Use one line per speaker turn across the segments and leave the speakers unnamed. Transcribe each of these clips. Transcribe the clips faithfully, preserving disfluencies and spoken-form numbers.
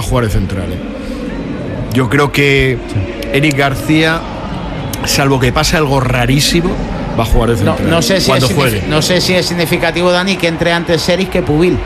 jugar de central, ¿eh? Yo creo que sí. Eric García, salvo que pase algo rarísimo, va a jugar de central.
No, no, sé si
cuando
es
juegue.
no sé si es significativo, Dani, que entre antes Eric que Pubil.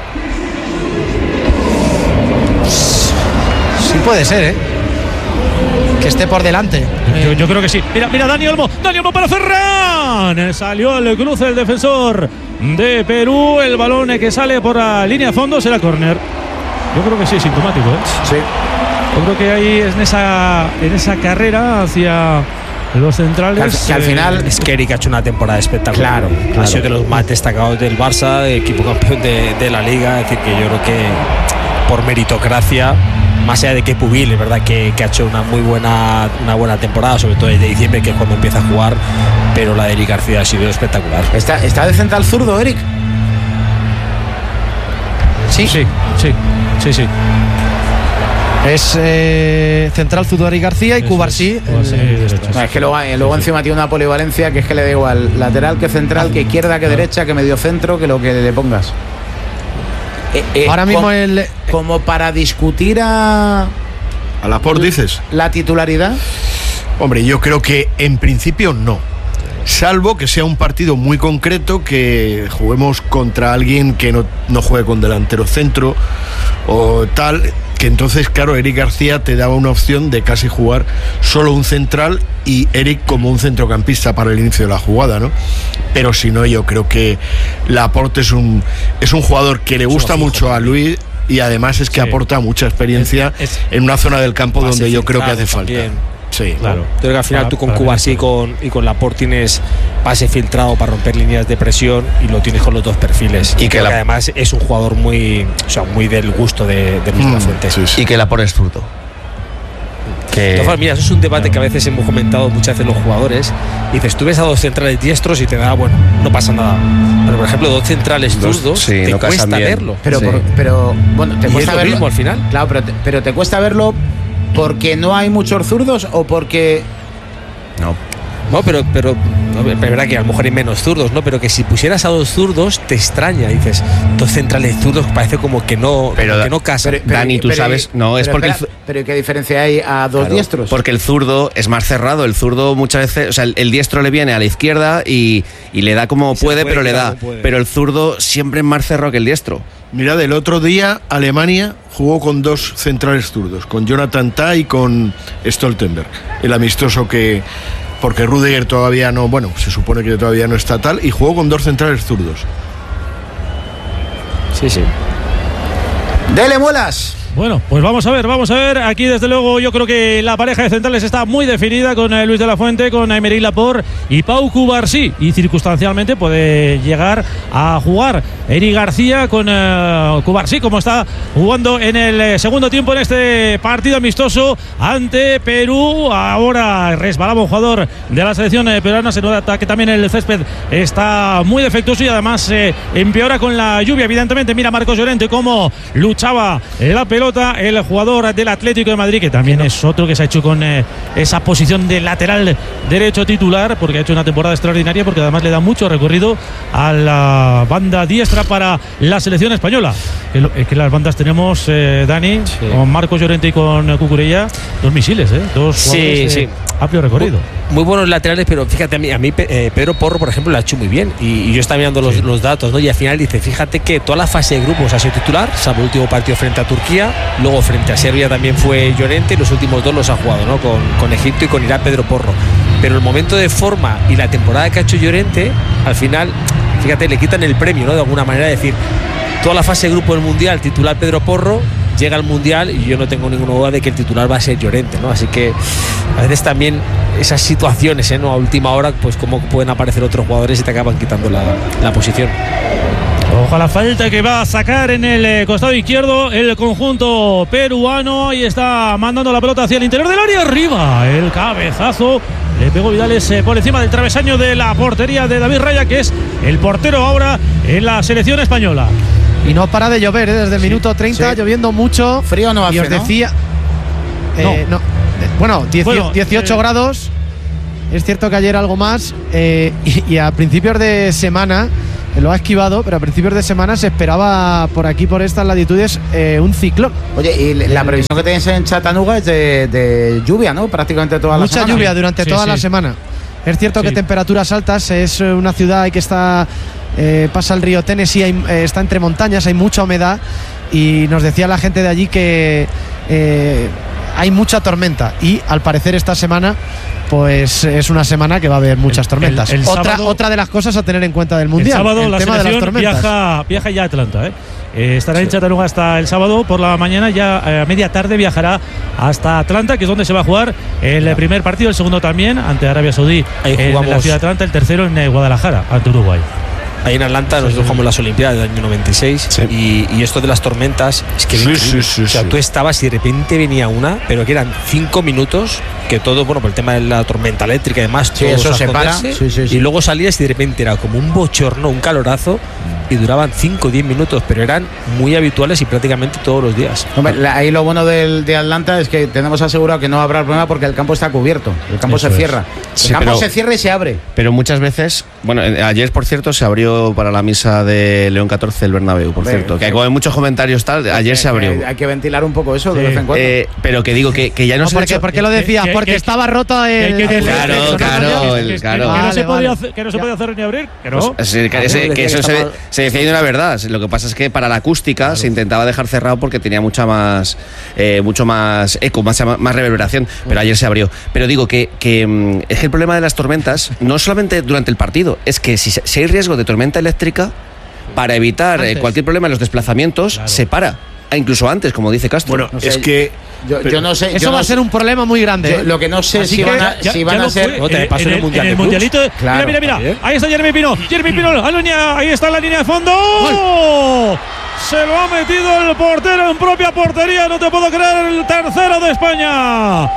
Sí puede ser, ¿eh? Que esté por delante.
Yo, yo creo que sí. Mira, mira, Dani Olmo. Dani Olmo para Ferran. Salió el cruce del defensor de Perú. El balón que sale por la línea de fondo será córner. Yo creo que sí, sintomático, ¿eh?
Sí.
Yo creo que ahí en esa, en esa carrera hacia los centrales.
Que al, que al final.
Eh, es que Eric ha hecho una temporada espectacular.
Claro, claro.
Ha sido de los más destacados del Barça, equipo campeón de, de la Liga. Es decir, que yo creo que por meritocracia, más allá de que Pubil, es verdad que, que ha hecho una muy buena una buena temporada, sobre todo desde diciembre, que es cuando empieza a jugar, pero la de Eric García ha sido espectacular.
¿Está, está de central zurdo, Eric?
Sí, sí, sí, sí, sí.
Es eh, central zurdo Eric García y Cubarsí.
Eh,
no, es que luego, luego encima tiene una polivalencia que es que le da igual lateral que central, que izquierda que derecha, que medio centro, que lo que le pongas. Eh, eh,
Ahora mismo
como,
el
como para discutir a
¿A Laporte dices?
la titularidad.
Hombre, yo creo que en principio no, salvo que sea un partido muy concreto, que juguemos contra alguien que no, no juegue con delantero centro o tal, que entonces, claro, Eric García te daba una opción de casi jugar solo un central y Eric como un centrocampista para el inicio de la jugada, ¿no? Pero si no, yo creo que Laporte es un, es un jugador que le gusta mucho a Luis, y además es que sí. aporta mucha experiencia es, es, en una zona del campo donde yo creo que hace falta. También. Sí,
claro. Yo creo que al final tú con Cubarsí y con, y con Laporte tienes pase filtrado para romper líneas de presión y lo tienes con los dos perfiles. Y, y que, la... que además es un jugador muy, o sea, muy del gusto de, de Luis mm, de la Fuente.
Sí, sí. Y que Laporte es zurdo.
Que... Entonces, mira, eso es un debate que a veces hemos comentado muchas veces los jugadores. Y dices, tú ves a dos centrales diestros y te da, bueno, no pasa nada. Pero por ejemplo, dos centrales zurdos,
sí,
te
no
cuesta bien. verlo.
Pero,
sí.
por, pero bueno, te
y
cuesta
es lo
verlo
mismo al final.
Claro, pero te, pero te cuesta verlo porque no hay muchos zurdos o porque.
No.
No, pero, pero no, es verdad que a lo mejor hay menos zurdos, ¿no? Pero que si pusieras a dos zurdos te extraña, dices, dos centrales zurdos parece como que no,
pero,
como que no casan.
Pero, pero, Dani, tú
pero,
sabes, no,
pero,
es porque
espera, el, pero ¿qué diferencia hay a dos
claro,
diestros?
Porque el zurdo es más cerrado, el zurdo muchas veces, o sea, el, el diestro le viene a la izquierda y, y le da como puede, puede, pero le da, pero el zurdo siempre es más cerrado que el diestro.
Mirad, el otro día Alemania jugó con dos centrales zurdos, con Jonathan Tah y con Stoltenberg, el amistoso que, porque Rudiger todavía no, bueno, se supone que todavía no está tal, y jugó con dos centrales zurdos.
Sí, sí.
¡Dele muelas!
Bueno, pues vamos a ver, vamos a ver. Aquí desde luego yo creo que la pareja de centrales está muy definida con eh, Luis de la Fuente, con Aymeric Laporte y Pau Cubarsí. Y circunstancialmente puede llegar a jugar Eric García con eh, Cubarsí, como está jugando en el eh, segundo tiempo en este partido amistoso ante Perú. Ahora resbalaba un jugador de la selección eh, peruana. Se nota que también el césped está muy defectuoso y además eh, empeora con la lluvia, evidentemente. Mira Marcos Llorente cómo luchaba en la pelota el jugador del Atlético de Madrid, que también es otro que se ha hecho con eh, esa posición de lateral derecho titular, porque ha hecho una temporada extraordinaria, porque además le da mucho recorrido a la banda diestra para la selección española. Es que, que las bandas tenemos, eh, Dani, sí. con Marcos Llorente y con Cucurella, dos misiles, ¿eh? dos jugadores
sí,
de
sí.
amplio recorrido.
Muy, muy buenos laterales, pero fíjate, a mí, a mí eh, Pedro Porro, por ejemplo, lo ha hecho muy bien. Y, y yo estaba mirando los, sí. los datos, ¿no? Y al final dice, fíjate que toda la fase de grupos ha sido titular, salvo el último partido frente a Turquía, luego frente a Serbia también fue Llorente, y los últimos dos los ha jugado, ¿no? Con, con Egipto y con Irak Pedro Porro. Pero el momento de forma y la temporada que ha hecho Llorente, al final, fíjate, le quitan el premio, ¿no? De alguna manera, decir, toda la fase de grupo del Mundial, titular Pedro Porro, llega al Mundial y yo no tengo ninguna duda de que el titular va a ser Llorente, ¿no? Así que a veces también esas situaciones, ¿eh? ¿no? A última hora, pues cómo pueden aparecer otros jugadores y te acaban quitando la, la posición.
Ojo a la falta que va a sacar en el costado izquierdo el conjunto peruano, y está mandando la pelota hacia el interior del área, arriba el cabezazo, le pegó Vidales por encima del travesaño de la portería de David Raya, que es el portero ahora en la selección española.
Y no para de llover, ¿eh? Desde el sí, minuto treinta, sí. lloviendo mucho.
Frío no hace,
y os decía,
¿no?
Eh, no. Bueno,
bueno
dieciocho
eh,
grados. Es cierto que ayer algo más, eh, y, y a principios de semana lo ha esquivado, pero a principios de semana se esperaba por aquí, por estas latitudes, eh, un ciclón.
Oye, y la previsión que tenéis en Chattanooga es de, de lluvia, ¿no? Prácticamente toda la
Mucha
semana.
lluvia durante
Sí,
toda
sí.
la semana. Es cierto
Sí.
que temperaturas altas, es una ciudad que está eh, pasa el río Tennessee, hay, eh, está entre montañas, hay mucha humedad, y nos decía la gente de allí que eh, hay mucha tormenta, y al parecer esta semana pues es una semana que va a haber muchas
El-
tormentas.
el- el
otra,
sábado-
otra de las cosas a tener en cuenta del Mundial,
El sábado
el
la
tema de las
selección
tormentas.
viaja, viaja ya a Atlanta. ¿eh? Eh, estará en Chattanooga hasta el sábado por la mañana, ya eh, a media tarde viajará hasta Atlanta, que es donde se va a jugar el eh, primer partido, el segundo también, ante Arabia Saudí
Ahí
en
jugamos-
la ciudad de Atlanta, el tercero en eh, Guadalajara, ante Uruguay.
Ahí en Atlanta nosotros jugamos las Olimpiadas del año noventa y seis
Sí.
y, y esto de las tormentas es que era
Sí,
increíble.
sí, sí,
o sea,
sí.
tú estabas y de repente venía una, pero que eran cinco minutos, que todo, bueno, por el tema de la tormenta eléctrica y demás,
Sí,
todos
eso
a
se para.
esconderse,
Sí, sí, sí.
y luego salías y de repente era como un bochorno, un calorazo, y duraban cinco o diez minutos, pero eran muy habituales y prácticamente todos los días.
Hombre, la- ahí lo bueno del, de Atlanta es que tenemos asegurado que no habrá problema porque el campo está cubierto, el campo
Eso
se
es.
cierra. El
Sí,
campo
pero-
se cierra y se abre.
Pero muchas veces, bueno, eh, ayer por cierto se abrió para la misa de León catorce el Bernabéu, por
Hombre,
cierto, que
sí.
hay como muchos comentarios tal, ayer se abrió.
Eh, hay que ventilar un poco eso de
Sí.
vez en cuando.
Eh, pero que digo que, que ya no,
No,
se
¿por,
ha
qué,
hecho-
¿Por qué lo decías?
que-
Porque
que-
estaba roto el,
Que- que-
el-
Claro,
el-
claro,
el-
el-
que-
claro.
que no se
Vale,
podía
vale.
hacer- que no se podía hacer ni abrir, que no.
Pues, es decir, que,
A mí me
ese-
decía
que
que
eso se,
estaba-
se decía de una verdad. Lo que pasa es que para la acústica se intentaba dejar cerrado porque tenía mucha más, eh, mucho más eco, más, más reverberación. Pero ayer se abrió. Pero digo que, que mm, es que el problema de las tormentas no solamente durante el partido, es que si, se- si hay riesgo de tormenta eléctrica, para evitar eh,
Antes.
cualquier problema en los desplazamientos,
Claro.
se para. E incluso antes, como dice Castro.
Bueno,
No sé,
es que
yo,
pero-
yo no sé.
Eso
yo
va
no
a ser un problema muy grande.
yo
¿eh?
lo que no sé
Así
si
que
van a,
Ya-
si
ya
van
lo
a ser.
fue
No, te
en-
pasó
en
en el
el,
Mundial
en el
de Clubs.
mundialito.
Claro.
Mira, mira, mira.
Ayer.
Ahí está Jeremy Pino. Jeremy Pino, la línea. Ahí está la línea de fondo. Se lo ha metido el portero en propia portería. No te puedo creer. El tercero de España.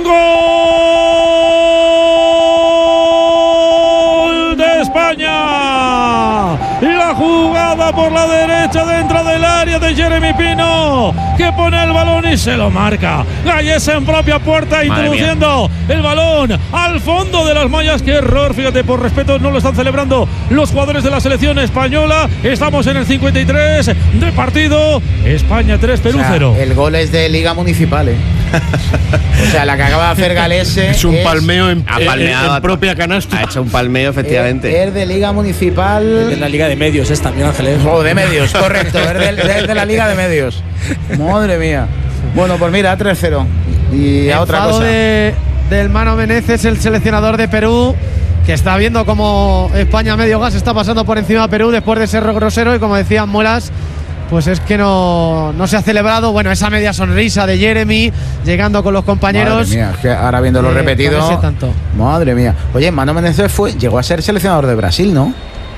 Gol de España. La jugada por la derecha dentro del área de Jeremy Pino, que pone el balón y se lo marca. Gallese en propia puerta, introduciendo el balón al fondo de las mallas. Qué error, fíjate, por respeto no lo están celebrando los jugadores de la selección española. Estamos en el cincuenta y tres de partido. España tres, Perú
O sea,
cero.
el gol es de Liga Municipal, ¿eh? O sea, la que acaba de hacer Galese.
es un palmeo en,
Ha
en-
palmeado
en propia canasta.
Ha hecho un palmeo, efectivamente.
Es de Liga
En
Municipal.
la Liga de Medios es también, Ángeles.
O de medios, correcto. Es de, de- de la Liga de Medios. Madre mía. Bueno, pues mira, tres cero. Y a otra
Enfado
cosa.
de, del Mano Menezes, el seleccionador de Perú, que está viendo cómo España a medio gas está pasando por encima de Perú después de ser grosero, y como decían Muelas, pues es que no, no se ha celebrado, bueno, esa media sonrisa de Jeremy llegando con los compañeros.
Madre mía, es que ahora viéndolo
eh,
repetido.
con ese tanto.
Madre mía. Oye, Mano Menezes fue, llegó a ser seleccionador de Brasil, ¿no?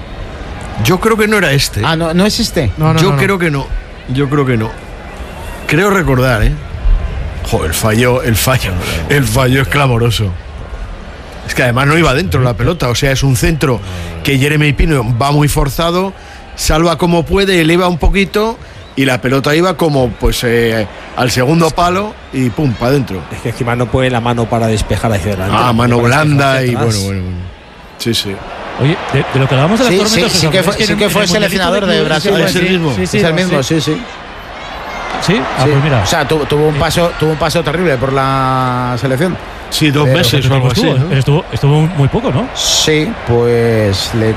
Yo creo que no era este.
Ah, no, no es este.
No, no,
Yo
no, no.
creo que no. Yo creo que no. Creo recordar, ¿eh? Joder, el fallo, el fallo, el fallo es clamoroso. Es que además no iba dentro la pelota, o sea, es un centro que Jeremy Pino va muy forzado, salva como puede, eleva un poquito y la pelota iba como pues eh, al segundo palo y pum, para adentro.
Es que encima no pone la mano para despejar hacia adelante.
Ah,
La
mano
pone para
blanda
despejar
y
hacia
bueno,
atrás.
bueno, bueno. Sí, sí.
Oye, de, de lo que hablábamos de las
Sí,
tormentas.
sí, sí
¿os
que fue-
acordáis
sí
en
que
el-
fue
en el mundialito
seleccionador de
clubes
Brasil.
ese-
Ah, es el mismo.
Sí, sí,
es el
sí.
mismo, sí, sí.
Sí, ah,
Sí.
pues mira.
O sea, tuvo, tuvo un paso, tuvo un paso terrible por la selección.
Sí, dos
Pero-
meses o algo así.
estuvo,
¿no?
estuvo, estuvo muy poco, ¿no?
Sí, pues le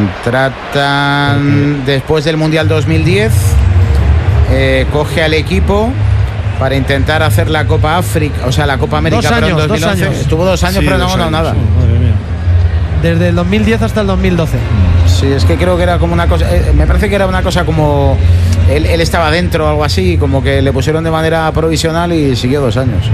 contratan después del Mundial dos mil diez, eh, coge al equipo para intentar hacer la Copa África, o sea, la Copa América
Dos
pero en
años, dos
dos mil once.
años.
Estuvo dos años,
Sí,
pero no
dos
ganó
años,
nada.
sí.
Madre mía.
Desde el dos mil diez hasta el dos mil doce.
Sí, es que creo que era como una cosa, eh, me parece que era una cosa como él, él estaba dentro o algo así, como que le pusieron de manera provisional y siguió dos años.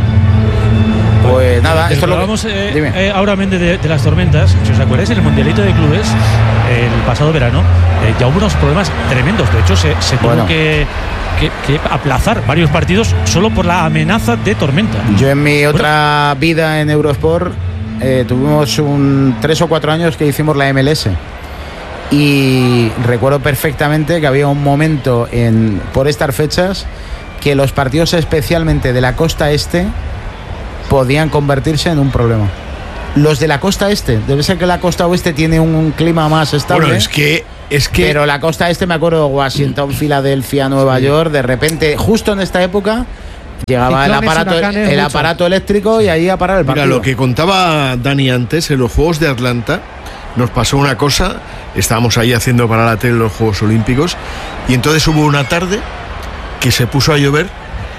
Pues nada,
De
esto es
lo
lo
que
que...
hablamos eh,
Dime.
eh, ahora Méndez, de, de las tormentas. Si os acordáis, en el mundialito de clubes el pasado verano eh, ya hubo unos problemas tremendos. De hecho, se, se tuvo
Bueno.
que, que- que aplazar varios partidos solo por la amenaza de tormenta.
Yo en mi otra vida en Eurosport eh, tuvimos un tres o cuatro años que hicimos la M L S y recuerdo perfectamente que había un momento en por estas fechas que los partidos especialmente de la costa este podían convertirse en un problema. los de la costa este. Debe ser que la costa oeste tiene un, un clima más estable.
Bueno, es que, es que.
Pero la costa este, me acuerdo de Washington, Filadelfia, Nueva sí. York, de repente, justo en esta época, llegaba Ciclones, el aparato, huracanes, el aparato eléctrico y ahí a parar el partido.
Mira, lo que contaba Dani antes, en los Juegos de Atlanta nos pasó una cosa. Estábamos ahí haciendo para la tele los Juegos Olímpicos y entonces hubo una tarde que se puso a llover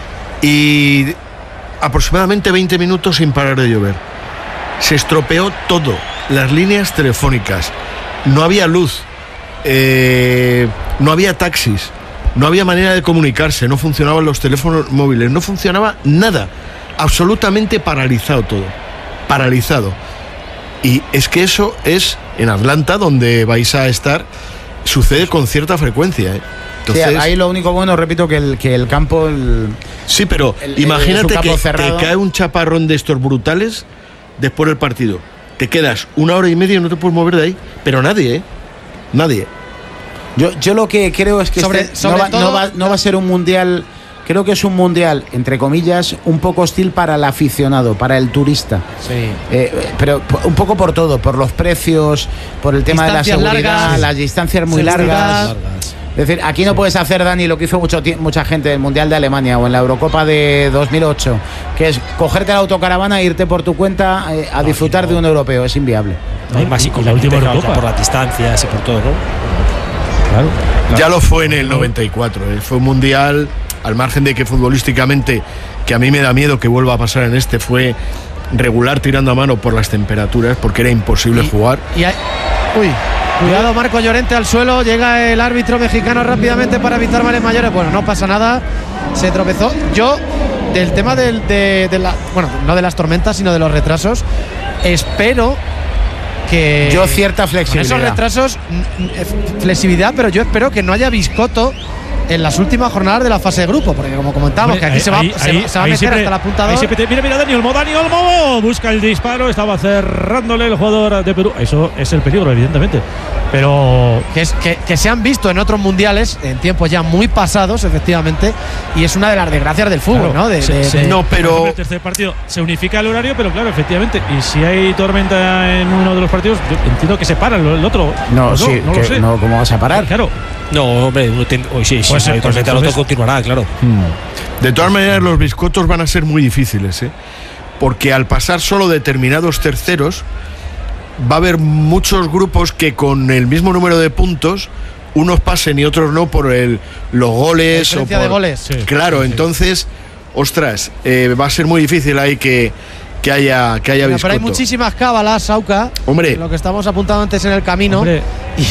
y aproximadamente veinte minutos sin parar de llover. Se estropeó todo, las líneas telefónicas, no había luz, eh, no había taxis, no había manera de comunicarse, no funcionaban los teléfonos móviles, no funcionaba nada, absolutamente paralizado todo, paralizado. Y es que eso es en Atlanta, donde vais a estar, sucede con cierta frecuencia, ¿eh? Entonces,
sí, ahí lo único bueno, repito, que el, que el campo... El,
sí, pero el, imagínate el, que te cae un chaparrón de estos brutales después del partido. Te quedas una hora y media y no te puedes mover de ahí. Pero nadie, ¿eh? Nadie.
Yo, yo lo que creo es que
sobre,
este
sobre
no, va,
todo,
no, va, no va a ser un mundial... Creo que es un mundial, entre comillas, un poco hostil para el aficionado, para el turista.
Sí.
Eh, pero un poco por todo, por los precios, por el tema distancias de la seguridad, largas, las distancias muy largas. largas. Es decir, aquí no sí. puedes hacer, Dani, lo que hizo mucho, mucha gente en el Mundial de Alemania o en la Eurocopa de dos mil ocho, que es cogerte la autocaravana e irte por tu cuenta eh, a no, disfrutar no. de un europeo. Es inviable.
No hay más y con la última Eurocopa por las distancias y por todo, ¿no?
Claro. claro. Ya lo fue en el noventa y cuatro. Eh. Fue un Mundial... Al margen de que futbolísticamente, que a mí me da miedo que vuelva a pasar en este, fue regular tirando a mano por las temperaturas, porque era imposible
y,
jugar.
Y hay, uy, cuidado, Marco Llorente al suelo, llega el árbitro mexicano rápidamente para evitar males mayores. Bueno, no pasa nada, se tropezó. Yo, del tema del, de, de la, bueno, no de las tormentas, sino de los retrasos, espero que...
Yo cierta flexibilidad.
Esos retrasos, flexibilidad, pero yo espero que no haya biscoto en las últimas jornadas de la fase de grupo, porque como comentamos, bueno, que aquí ahí, se va, ahí, se, ahí, se va a meter siempre, hasta el apuntador.
Siempre, mira, mira, Dani Olmo, Dani Olmo busca el disparo, estaba cerrándole el jugador de Perú. Eso es el peligro, evidentemente. Pero
que, es, que, que se han visto en otros mundiales, en tiempos ya muy pasados, efectivamente, y es una de las desgracias del fútbol, claro, ¿no? De,
se,
de,
se,
de,
no, pero
el tercer partido se unifica el horario, pero claro, efectivamente, y si hay tormenta en uno de los partidos, yo entiendo que se para el otro.
No, sí, no, no
que,
lo sé. No, ¿cómo vas a parar?
Claro.
No, hombre, hoy sí, sí,
pues,
si hay
pues,
tormenta, el otro continuará, claro.
Hmm. De todas maneras, los biscotos van a ser muy difíciles, ¿eh? Porque al pasar solo determinados terceros, va a haber muchos grupos que con el mismo número de puntos, unos pasen y otros no por el, los goles.
La
o por,
de goles. Sí,
claro,
sí, sí.
Entonces, ostras, eh, va a ser muy difícil ahí que, que haya, que haya
Mira,
biscoto.
pero hay muchísimas cábalas, Sauca.
Hombre.
Lo que estamos apuntando antes en el camino.
Hombre,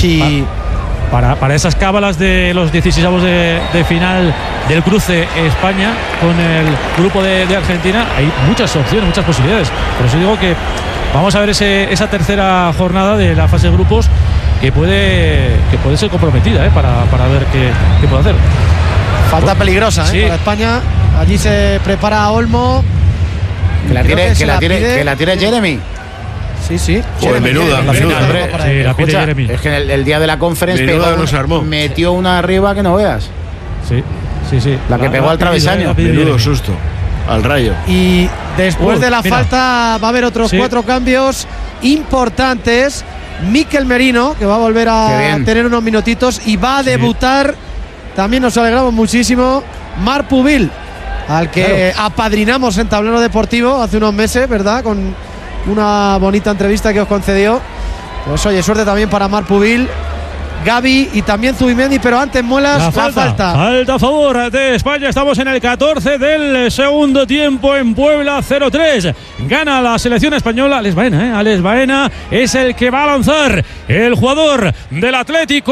y para, para esas cábalas de los dieciseisavos de, de final del cruce España con el grupo de, de Argentina, hay muchas opciones, muchas posibilidades. Por eso digo que vamos a ver ese, esa tercera jornada de la fase de grupos que puede, que puede ser comprometida, ¿eh? para, para ver qué, qué puede hacer.
Falta peligrosa, ¿eh?
Sí.
Para España. Allí se prepara Olmo.
Que la tire, que, que, la tire, que la tire Jeremy.
Sí, sí.
Joder, menuda,
la
menuda.
Hombre,
sí, la pide Jeremy.
Es que el, el día de la conferencia
pegó,
metió una arriba que no veas.
Sí, sí, sí.
La que la, pegó la al travesaño.
Menudo susto. Al rayo.
Y después
uh,
de la
mira.
falta va a haber otros sí. cuatro cambios importantes. Mikel Merino, que va a volver a tener unos minutitos y va a sí. debutar. También nos alegramos muchísimo. Marc Pubil, al que claro. apadrinamos en Tablero Deportivo hace unos meses, ¿verdad? Con una bonita entrevista que os concedió. Pues oye, suerte también para Marc Pubil, Gavi y también Zubimendi, pero antes Muelas,
la falta,
la falta.
Falta a favor de España. Estamos en el catorce del segundo tiempo en Puebla, cero tres. Gana la selección española. Alex Baena, ¿eh? Alex Baena es el que va a lanzar. El jugador del Atlético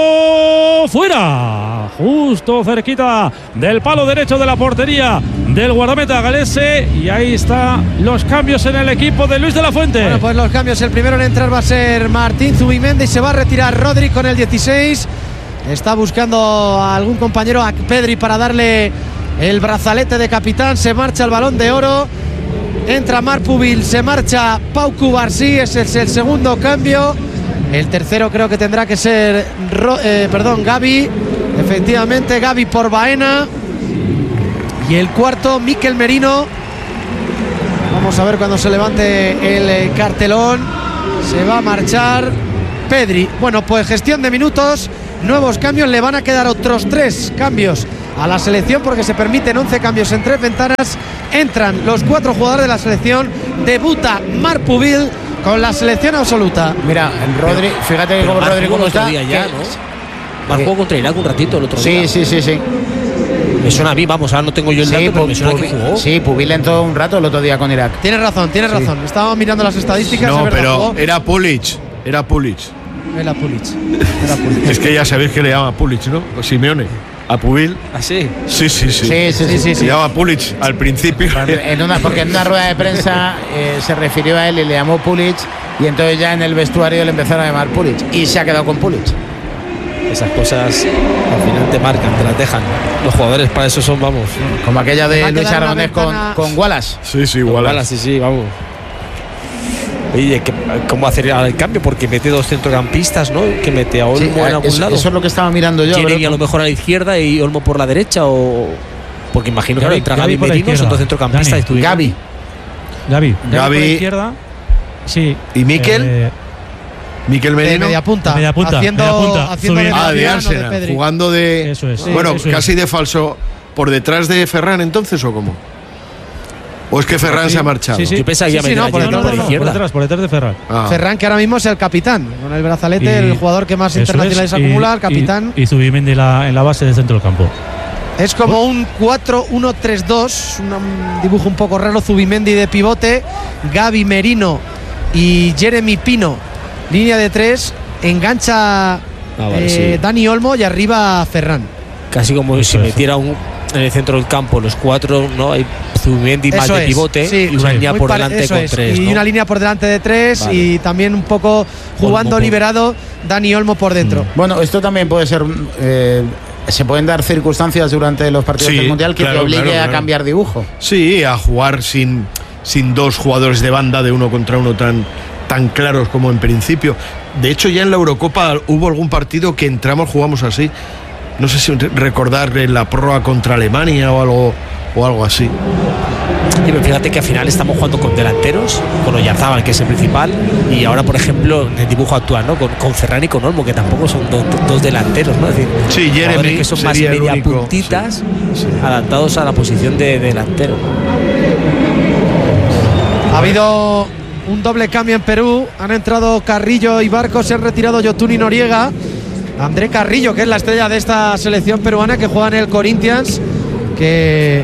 fuera, justo cerquita del palo derecho de la portería del guardameta galese. Y ahí están los cambios en el equipo de Luis de la Fuente.
Bueno, pues los cambios. El primero en entrar va a ser Martín Zubimendi. Se va a retirar Rodri con el dieciséis. Está buscando a algún compañero, a Pedri, para darle el brazalete de capitán. Se marcha el Balón de Oro. Entra Marc Pubil, se marcha Pau Cubarsí. Ese es el segundo cambio. El tercero creo que tendrá que ser eh, perdón, Gavi. Efectivamente, Gavi por Baena. Y el cuarto, Mikel Merino. Vamos a ver cuando se levante el eh, cartelón. Se va a marchar Pedri. Bueno, pues gestión de minutos, nuevos cambios. Le van a quedar otros tres cambios a la selección porque se permiten once cambios en tres ventanas. Entran los cuatro jugadores de la selección. Debuta Marc Pubil con la selección absoluta.
Mira, Rodri, fíjate que como Rodri como está.
Día ya,
que,
¿no? Marcó contra Irak un ratito el otro
sí,
día.
Sí, sí, sí, sí.
Me suena a mí, vamos, ahora no tengo yo el dato,
Sí,
pero me suena que jugó.
Sí, Pubil entró un rato el otro día con Irak.
Tienes razón, tienes
Sí.
razón. Estábamos mirando las estadísticas.
No,
es verdad,
pero
jugó.
era Pulic. Era Pulic.
Era Pulic. Era Pulic.
Es que ya sabéis que le llama Pulic, ¿no? O Simeone. A Pubil.
¿Ah, sí?
Sí, sí, sí.
Sí, sí, sí, sí,
Se llama Pulic al principio.
En una, porque en una rueda de prensa eh, se refirió a él y le llamó Pulic, y entonces ya en el vestuario le empezaron a llamar Pulic y se ha quedado con Pulic.
Esas cosas al final te marcan, te las dejan. Los jugadores para eso son, vamos.
Como aquella
Va
de
a
Luis
quedar una
Aragonés con,
ventana-
con Wallace.
Sí, sí,
Igual,
igual.
sí, sí, vamos. Oye, ¿qué- ¿cómo hacer ahora el cambio? Porque mete dos centrocampistas, ¿no? Que mete a Olmo
Sí,
en algún
eso,
lado.
eso es lo que estaba mirando yo.
Jeremy
pero-
a lo mejor a la izquierda y Olmo por la derecha, o porque imagino que
Gavi-
ahora entra
Gavi
Gavi
por la
Merino, son
izquierda.
dos centrocampistas.
Dani.
estuvieron-
Gavi.
Gavi.
Gavi.
por la izquierda. Sí.
¿Y Mikel?
Eh,
Mikel
De
Merino.
media punta.
De media punta,
Haciendo,
media punta,
haciendo de
subiendo.
Ah, de
Mariano,
Arsenal.
Pedri.
Jugando de.
Eso es.
Bueno,
Sí, eso
casi de falso. ¿Por detrás de Ferran entonces o cómo? ¿O es que Ferran
Sí,
se ha marchado?
sí, sí.
Yo pensaba que
Sí,
iba a
sí,
meter
no,
a
por
Jeremy
detrás,
por la
no, no,
izquierda.
por detrás, por detrás de Ferran.
Ah.
Ferran, que ahora mismo es el capitán, con el brazalete,
Y-
el jugador que más
Eso
internacionales
es, y-
acumula, el
y-
capitán.
Y, Zubimendi la, en la base del centro del campo.
Es como un cuatro uno tres dos, un um, dibujo un poco raro. Zubimendi de pivote, Gavi Merino y Jeremy Pino, línea de tres. Engancha
vale,
eh,
sí.
Dani Olmo y arriba Ferran.
Casi como
Eso
si
es.
metiera un, en el centro del campo los cuatro, ¿no? Hay Zubimendi más
Eso
de
es,
pivote
sí,
y una
sí.
línea
Muy
por
pare-
delante
eso
con
es.
tres,
Y
¿no?
una línea por delante de tres
Vale.
y también un poco jugando
por-
liberado Dani Olmo por dentro.
Bueno, esto también puede ser. eh, se pueden dar circunstancias durante los partidos
Sí,
del Mundial que
claro,
te obligue
claro,
a
claro.
cambiar dibujo.
Sí, a jugar sin, sin dos jugadores de banda de uno contra uno tan, tan claros como en principio. De hecho, ya en la Eurocopa hubo algún partido que entramos, jugamos así. No sé si recordar en la prórroga contra Alemania o algo, o algo así.
Sí, pero fíjate que al final estamos jugando con delanteros, con Oyarzábal, que es el principal, y ahora, por ejemplo, en el dibujo actual, ¿no? Con, con Ferran y con Olmo, que tampoco son do- do- dos delanteros, ¿no? Es decir,
Sí, Jeremy
jugadores que son más
sería el
media
único,
puntitas,
sí, sí.
adaptados a la posición de delantero.
Ha habido un doble cambio en Perú. Han entrado Carrillo y Barco. Se han retirado Yotun y Noriega. André Carrillo, que es la estrella de esta selección peruana, que juega en el Corinthians, que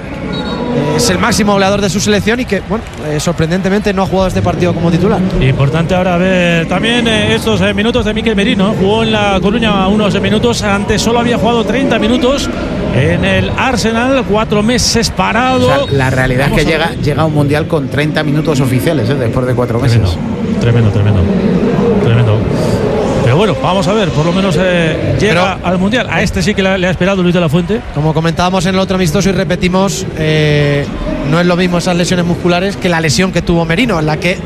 es el máximo goleador de su selección y que, bueno, eh, sorprendentemente no ha jugado este partido como titular.
Importante ahora ver también eh, estos eh, minutos de Mikel Merino. Jugó en La Coruña unos minutos. Antes solo había jugado treinta minutos en el Arsenal. Cuatro meses parado.
O sea, la realidad
Vamos
es que
a
llega,
ver.
llega a un mundial con treinta minutos oficiales, ¿eh? Después de cuatro meses.
Tremendo, tremendo, tremendo. Tremendo. Pero bueno, vamos a ver, por lo menos eh, llega
Pero-
al Mundial. A este sí que le, le ha esperado Luis de la Fuente.
Como comentábamos en el otro amistoso y repetimos, eh, no es lo mismo esas lesiones musculares que la lesión que tuvo Merino, en la que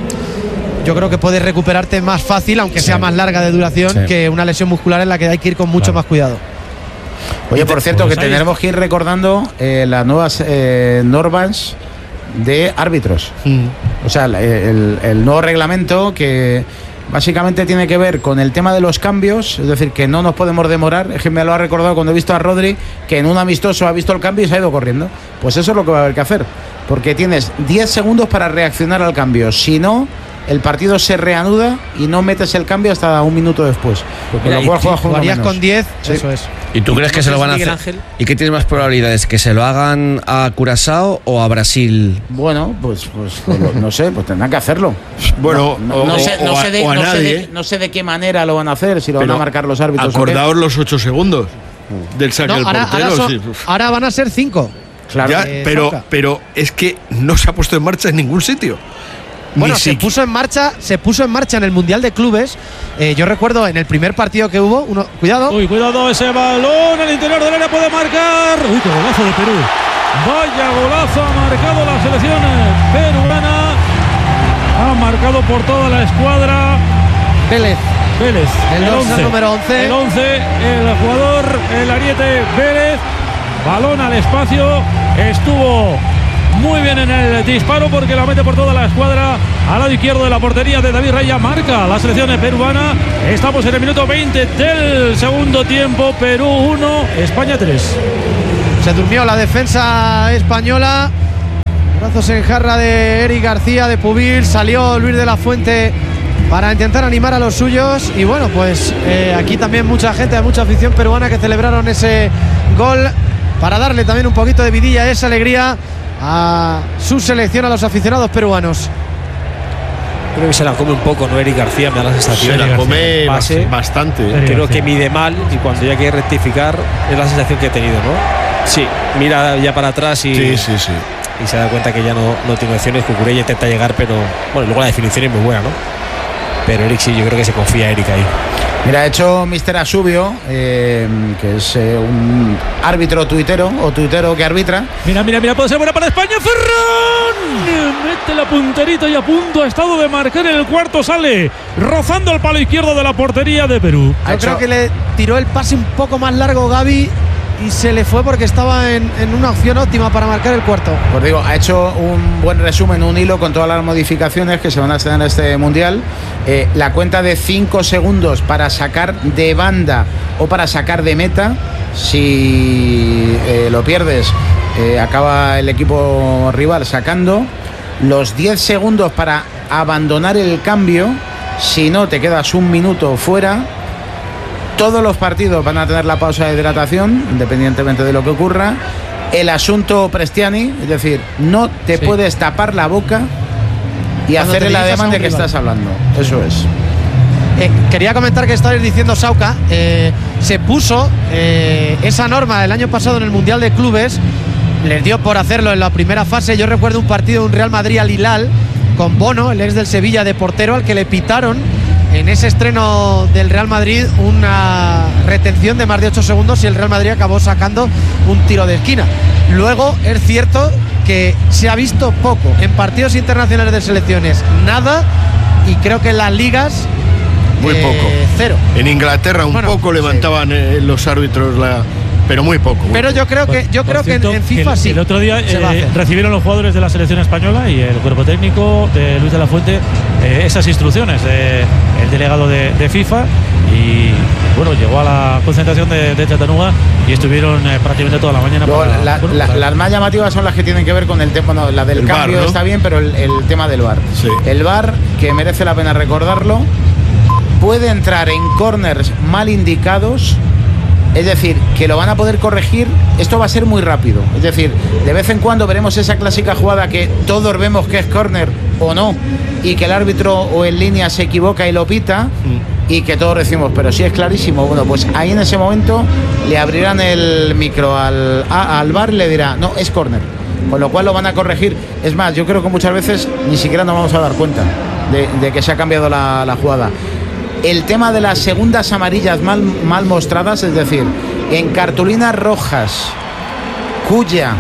yo creo que puedes recuperarte más fácil, aunque sea más larga de duración,
Sí.
que una lesión muscular en la que hay que ir con mucho
Claro.
más cuidado.
Oye, por cierto,
Pues
que
ahí-
tendremos que ir recordando eh, las nuevas eh, normas de árbitros. O sea, el, el- el nuevo reglamento que básicamente tiene que ver con el tema de los cambios, es decir, que no nos podemos demorar. Es que me lo ha recordado cuando he visto a Rodri, que en un amistoso ha visto el cambio y se ha ido corriendo. Pues eso es lo que va a haber que hacer, porque tienes diez segundos para reaccionar al cambio. Si no, el partido se reanuda y no metes el cambio hasta un minuto después. Con
Mira,
lo
y
cual
si
juegas con uno
Jugarías
menos.
con diez,
Sí.
eso es.
¿Y tú crees que
¿No
se lo
crees,
van a
Miguel
hacer?
Ángel?
¿Y qué tienes más probabilidades? ¿Que se lo hagan a Curazao o a Brasil?
Bueno, pues, pues, pues lo- no sé, pues tendrán que hacerlo.
Bueno,
no,
o,
no sé,
o
no
a,
sé de,
o a
no sé
nadie.
de- no sé de qué manera lo van a hacer, si lo van
Pero
a marcar los árbitros. o qué.
Acordaos los ocho segundos del saque
No,
del
ahora,
portero.
ahora son-
sí.
ahora van a ser cinco.
Claro.
Ya,
eh,
pero,
Zorca.
pero es que no se ha puesto en marcha en ningún sitio.
Bueno,
Ni
se
siqui-
puso en marcha, se puso en marcha en el Mundial de Clubes. Eh, yo recuerdo en el primer partido que hubo, uno, cuidado,
Uy, cuidado ese balón al interior del área, puede marcar. Uy, qué golazo de Perú. Vaya golazo ha marcado la selección peruana. Ha marcado por toda la escuadra
Vélez.
Vélez.
El dorsal
once.
número once.
El once, el jugador, el ariete Vélez. Balón al espacio. Estuvo muy bien en el el disparo porque la mete por toda la escuadra al lado izquierdo de la portería de David Raya. Marca la selección peruana. Estamos en el minuto veinte del segundo tiempo. Perú uno, España tres.
Se durmió la defensa española. Brazos en jarra de Eric García, de Pubil. Salió Luis de la Fuente para intentar animar a los suyos. Y bueno, pues eh, aquí también mucha gente, mucha afición peruana que celebraron ese gol para darle también un poquito de vidilla, esa alegría a su selección, a los aficionados peruanos.
Creo que se la come un poco, ¿no? Eric García, me da la sensación.
Se la come
Pase,
bastante.
¿eh? Creo que mide mal y cuando ya quiere rectificar es la sensación que he tenido, ¿no? Sí, mira ya para atrás y,
sí, sí, sí.
y se da cuenta que ya no, no tiene opciones. Cucurella intenta llegar, pero bueno, luego la definición es muy buena, ¿no? Pero Eric sí, yo creo que se confía Eric ahí.
Mira, ha hecho mister Asubio, eh, que es eh, un árbitro tuitero o tuitero que arbitra.
Mira, mira, mira, puede ser buena para España. Ferran mete la punterita y a punto ha estado de marcar en el cuarto. Sale rozando el palo izquierdo de la portería de Perú.
Yo creo que le tiró el pase un poco más largo Gavi y se le fue porque estaba en, en una opción óptima para marcar el cuarto.
Pues digo, ha hecho un buen resumen, un hilo con todas las modificaciones que se van a hacer en este mundial. Eh, la cuenta de cinco segundos para sacar de banda o para sacar de meta. Si eh, lo pierdes, eh, acaba el equipo rival sacando. Los diez segundos para abandonar el cambio. Si no, te quedas un minuto fuera. Todos los partidos van a tener la pausa de hidratación, independientemente de lo que ocurra. El asunto Prestiani, es decir, no te sí. puedes tapar la boca y Cuando hacer el ademán de que rival. Estás hablando. Eso es.
Eh, quería comentar que estabais diciendo, Sauca, eh, se puso eh, esa norma el año pasado en el Mundial de Clubes, les dio por hacerlo en la primera fase. Yo recuerdo un partido de un Real Madrid al Hilal con Bono, el ex del Sevilla, de portero, al que le pitaron en ese estreno del Real Madrid una retención de más de ocho segundos y el Real Madrid acabó sacando un tiro de esquina. Luego es cierto que se ha visto poco en partidos internacionales de selecciones, nada, y creo que en las ligas
muy eh, poco.
Cero.
En Inglaterra un bueno, poco levantaban sí. eh, los árbitros la... pero muy poco. Muy
pero
poco.
yo creo que yo creo cierto, que en FIFA
el,
sí.
El otro día eh, recibieron los jugadores de la selección española y el cuerpo técnico de Luis de la Fuente eh, esas instrucciones del de, delegado de, de FIFA y bueno, llegó a la concentración de, de Chattanooga y estuvieron eh, prácticamente toda la mañana.
Luego,
para,
la,
bueno,
la,
para...
Las más llamativas son las que tienen que ver con el tema, no, la del el cambio bar, ¿no? Está bien, pero el, el tema del V A R.
Sí.
El V A R, que merece la pena recordarlo, puede entrar en corners mal indicados. Es decir, que lo van a poder corregir. Esto va a ser muy rápido. Es decir, de vez en cuando veremos esa clásica jugada que todos vemos que es córner o no, y que el árbitro o en línea se equivoca y lo pita, mm. y que todos decimos, pero sí es clarísimo. Bueno, pues ahí en ese momento le abrirán el micro al, a, al V A R y le dirá, no, es córner. Con lo cual lo van a corregir. Es más, yo creo que muchas veces ni siquiera nos vamos a dar cuenta de, de que se ha cambiado la, la jugada. El tema de las segundas amarillas mal, mal mostradas, es decir, en cartulinas rojas cuya,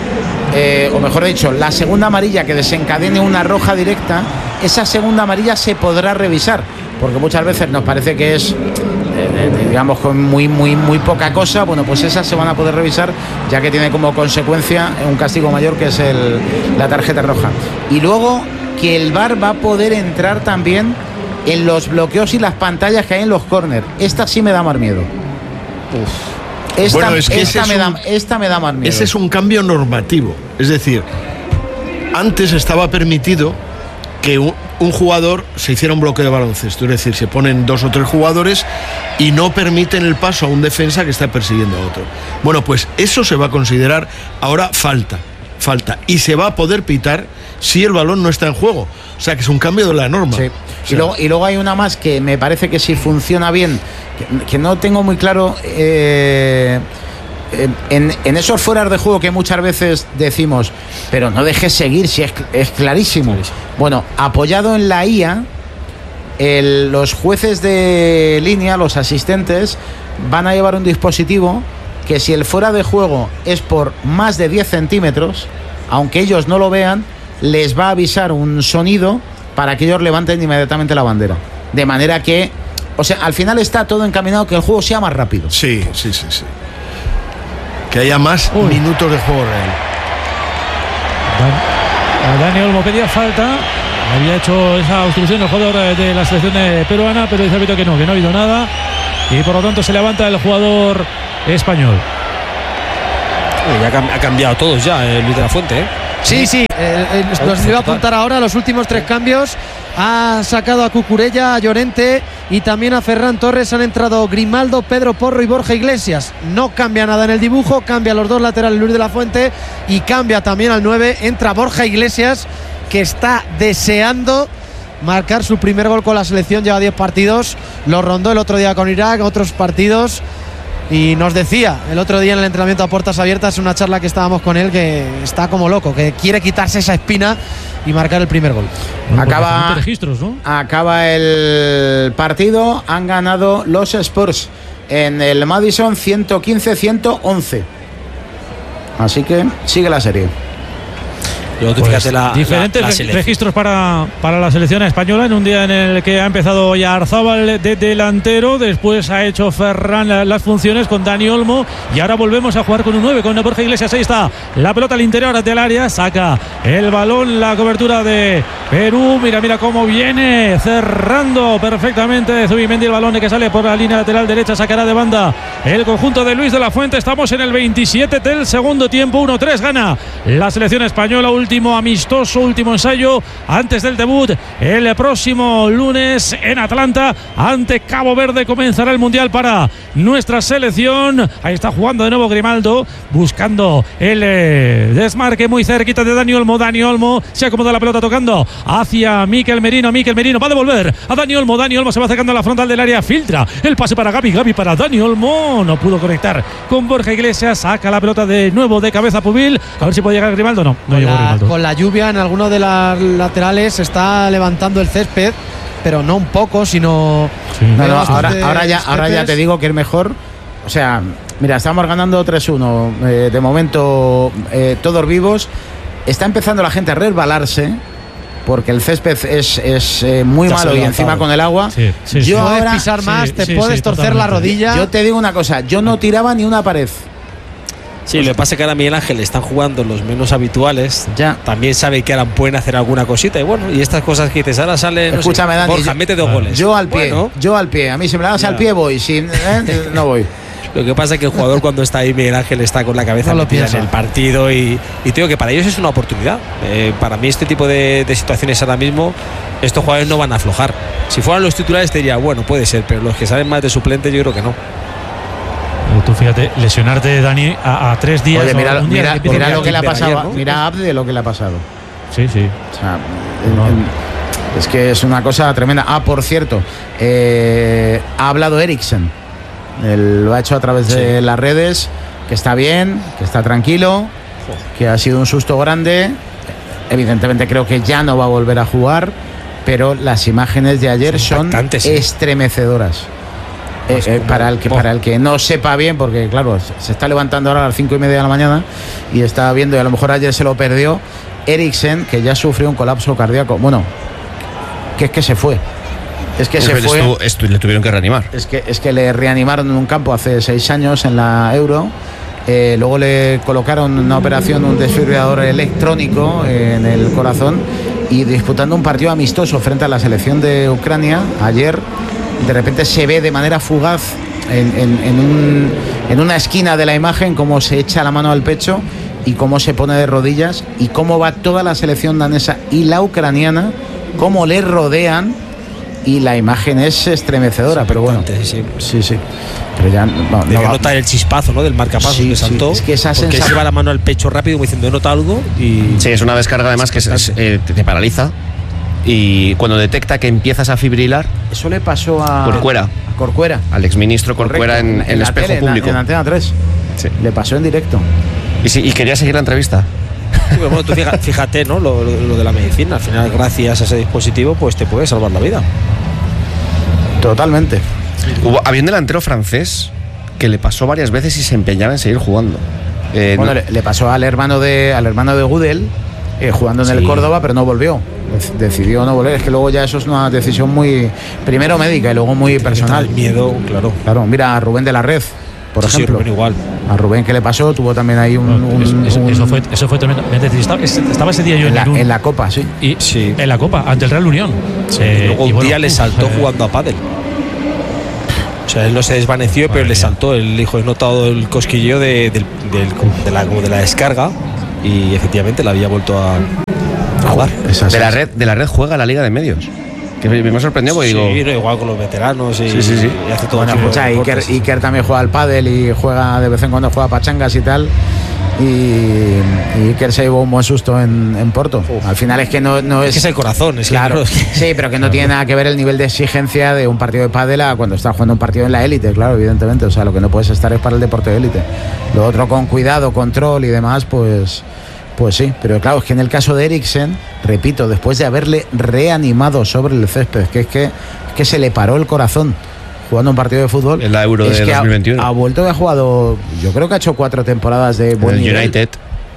eh, o mejor dicho, la segunda amarilla que desencadene una roja directa, esa segunda amarilla se podrá revisar, porque muchas veces nos parece que es, eh, digamos, con muy, muy, muy poca cosa. Bueno, pues esas se van a poder revisar, ya que tiene como consecuencia un castigo mayor, que es el, la tarjeta roja. Y luego que el V A R va a poder entrar también en los bloqueos y las pantallas que hay en los córner. Esta sí me da más miedo. Uf. Esta,
bueno, es que
esta, me
es
da,
un,
esta me da más miedo.
Ese es un cambio normativo. Es decir, antes estaba permitido que un, un jugador se hiciera un bloqueo de baloncesto. Es decir, se ponen dos o tres jugadores y no permiten el paso a un defensa que está persiguiendo a otro. Bueno, pues eso se va a considerar ahora falta. Falta. Y se va a poder pitar si el balón no está en juego. O sea, que es un cambio de la norma.
Sí.
O sea,
y, luego, y luego hay una más que me parece que si funciona bien, que, que no tengo muy claro, eh, en, en esos fueras de juego que muchas veces decimos, pero no dejes seguir, si es, es clarísimo. Bueno, apoyado en la I A, el, los jueces de línea, los asistentes, van a llevar un dispositivo que si el fuera de juego es por más de diez centímetros, aunque ellos no lo vean, les va a avisar un sonido para que ellos levanten inmediatamente la bandera. De manera que, o sea, al final está todo encaminado que el juego sea más rápido.
Sí, sí, sí, sí. Que haya más Uy. minutos de juego real.
Dani Olmo pedía falta. Había hecho esa obstrucción el jugador de la selección peruana, pero dice Vito que no, que no ha habido nada. Y por lo tanto se levanta el jugador español.
Ya ha cambiado todos ya, eh, Luis de la Fuente. ¿eh?
Sí, sí, eh, eh, nos iba a apuntar ahora los últimos tres cambios. Ha sacado a Cucurella, a Llorente y también a Ferran Torres. Han entrado Grimaldo, Pedro Porro y Borja Iglesias. No cambia nada en el dibujo, cambia los dos laterales Luis de la Fuente y cambia también al nueve. Entra Borja Iglesias, que está deseando marcar su primer gol con la selección. Lleva diez partidos, lo rondó el otro día con Irak, otros partidos. Y nos decía el otro día en el entrenamiento a puertas abiertas, en una charla que estábamos con él, que está como loco, que quiere quitarse esa espina y marcar el primer gol.
Bueno,
acaba,
registros, ¿no?
acaba el partido, han ganado los Spurs en el Madison ciento quince a ciento once. Así que sigue la serie.
Luego,
Pues
fíjate la,
diferentes
la, la
re- registros para, para la selección española en un día en el que ha empezado ya Arzábal de delantero, después ha hecho Ferran las funciones con Dani Olmo y ahora volvemos a jugar con un nueve, con Borja Iglesias. Ahí está la pelota al interior del área, saca el balón, la cobertura de Perú, mira, mira cómo viene cerrando perfectamente Zubimendi, el balón que sale por la línea lateral derecha, sacará de banda el conjunto de Luis de la Fuente. Estamos en el veintisiete del segundo tiempo, uno tres, gana la selección española. Último amistoso, último ensayo antes del debut el próximo lunes en Atlanta ante Cabo Verde. Comenzará el mundial para nuestra selección. Ahí está jugando de nuevo Grimaldo, buscando el eh, desmarque muy cerquita de Dani Olmo. Dani Olmo se acomoda la pelota tocando hacia Mikel Merino. Mikel Merino va a devolver a Dani Olmo. Dani Olmo se va acercando a la frontal del área, filtra el pase para Gavi. Gavi para Dani Olmo, no pudo conectar con Borja Iglesias. Saca la pelota de nuevo de cabeza Pubil, a ver si puede llegar Grimaldo. No, no
Con
llegó
la,
Grimaldo.
con la lluvia en alguno de las laterales se está levantando el césped, pero no un poco, sino
Sí.
No, no,
bastante
ahora, ahora, ya, ahora ya te digo que es mejor. O sea, mira, estamos ganando tres uno. Eh, de momento, eh, todos vivos. Está empezando la gente a resbalarse porque el césped es, es eh, muy
Ya se
malo y
levantado.
encima con el agua.
Sí, sí, sí.
yo
puedes
ahora,
pisar más,
sí,
te
sí,
puedes
sí,
torcer la
totalmente.
rodilla.
yo te digo una cosa, yo no tiraba ni una pared.
Sí, lo que pasa es que ahora Miguel Ángel están jugando los menos habituales.
Ya.
También sabe que ahora pueden hacer alguna cosita. Y bueno, y estas cosas que dices, ahora sale. No
Escúchame,
sé,
Dani,
Borja,
yo-
mete dos
Claro.
goles.
Yo al pie,
Bueno,
yo al pie. A mí si me la das
Ya.
al pie voy, si eh, no voy.
lo que pasa es que el jugador cuando está ahí, Miguel Ángel, está con la cabeza
No lo
metida
piensa.
en el partido. Y, y te digo que para ellos es una oportunidad. Eh, para mí, este tipo de, de situaciones ahora mismo, estos jugadores no van a aflojar. Si fueran los titulares, te diría, bueno, puede ser, pero los que salen más de suplente, yo creo que no.
Tú fíjate, lesionarte, Dani, a, a tres días.
Oye,
o
mira,
un día
mira,
que empieza
mira
el
lo que le ha
Ayer,
pasado.
¿no?
Mira a Abde lo que le ha pasado.
Sí, sí.
O sea, en- en- es que es una cosa tremenda. Ah, por cierto, eh, ha hablado Eriksen. Él lo ha hecho a través de las redes, que está bien, que está tranquilo, que ha sido un susto grande. Evidentemente creo que ya no va a volver a jugar, pero las imágenes de ayer
Son
son
impactantes, sí.
estremecedoras. Eh, eh, para, el que, para el que no sepa bien, porque claro, se está levantando ahora a las cinco y media de la mañana y está viendo, y a lo mejor ayer se lo perdió, Eriksen, que ya sufrió un colapso cardíaco. Bueno, que es que se fue. Es que se
Pero
fue.
estu- estu- le tuvieron que reanimar.
Es que, es que le reanimaron en un campo hace seis años en la Euro. Eh, luego le colocaron una operación, un desfibrilador electrónico en el corazón, y disputando un partido amistoso frente a la selección de Ucrania ayer, de repente se ve de manera fugaz en, en- en un- en una esquina de la imagen cómo se echa la mano al pecho y cómo se pone de rodillas, y cómo va toda la selección danesa y la ucraniana, cómo le rodean, y la imagen es estremecedora, pero bueno.
Sí, sí.
Sí, sí. Pero ya no, no
Debe
va-
notar el chispazo, ¿no? Del marcapasos
Sí,
que
sí.
saltó.
Es que esa
porque él
sensa-
se va la mano al pecho rápido, como diciendo, he notado algo. Y
Sí, es una descarga además que es- es, eh, te, te paraliza. Y cuando detecta que empiezas a fibrilar,
Eso le pasó a
Corcuera.
a Corcuera.
al exministro Corcuera en, en el
la
espejo
tele, en la-
público.
En, Antena tres.
Sí.
Le pasó en directo.
Y, sí, y quería seguir la entrevista.
Sí, pero bueno, tú fija- fíjate, ¿no? Lo, lo- lo de la medicina. Al final, gracias a ese dispositivo, pues te puede salvar la vida.
Totalmente.
Hubo, había un delantero francés que le pasó varias veces y se empeñaba en seguir jugando. Eh,
Bueno,
no-
le, le pasó al hermano de al hermano de Gudel, eh, jugando en el
Sí.
Córdoba, pero no volvió. Dec- Decidió no volver. Es que luego ya eso es una decisión muy, primero médica y luego muy personal.
El miedo, claro.
Claro, mira a Rubén de la Red. por
Sí,
ejemplo.
sí, Rubén igual.
A Rubén, ¿qué le pasó? Tuvo también ahí un.
No,
un-
eso, eso-
un-
eso fue, eso fue tremendamente triste. Estaba, estaba ese día yo
en,
en,
la,
Irún,
en la Copa, sí.
y,
Sí.
en la Copa, ante el Real Unión.
Sí,
Eh,
y luego
y
un
bueno,
día le
uf,
saltó
eh,
jugando a pádel. O sea, él no se desvaneció, pero
Madre
le
mía.
saltó. Él dijo, he notado el cosquilleo de, del- del- de, la, como de la descarga y efectivamente la había vuelto a, a jugar.
Esa
De la
sí.
red, de la red juega la Liga de Medios. Que me, me sorprendió porque
Sí,
digo.
no, igual con los veteranos y,
Sí, sí, sí.
y hace todo
Bueno,
tipo de
escucha, Iker,
deportes.
Iker también juega al pádel y juega de vez en cuando juega pachangas y tal. Y, y Iker se llevó un buen susto en, en Porto. Al final es que no, no
Es
es.
que es el corazón, es que
Claro,
no, es que-
sí, pero que no tiene nada que ver el nivel de exigencia de un partido de pádel a cuando estás jugando un partido en la élite, claro, evidentemente. O sea, lo que no puedes estar es para el deporte de élite. Lo otro con cuidado, control y demás, pues, pues sí. Pero claro, es que en el caso de Eriksen, repito, después de haberle reanimado sobre el césped, que es que, es que se le paró el corazón jugando un partido de fútbol.
En la Euro
es
de
que ha-
dos mil veintiuno.
Ha, vuelto, ha jugado, yo creo que ha hecho cuatro temporadas de buen
En el
nivel.
United.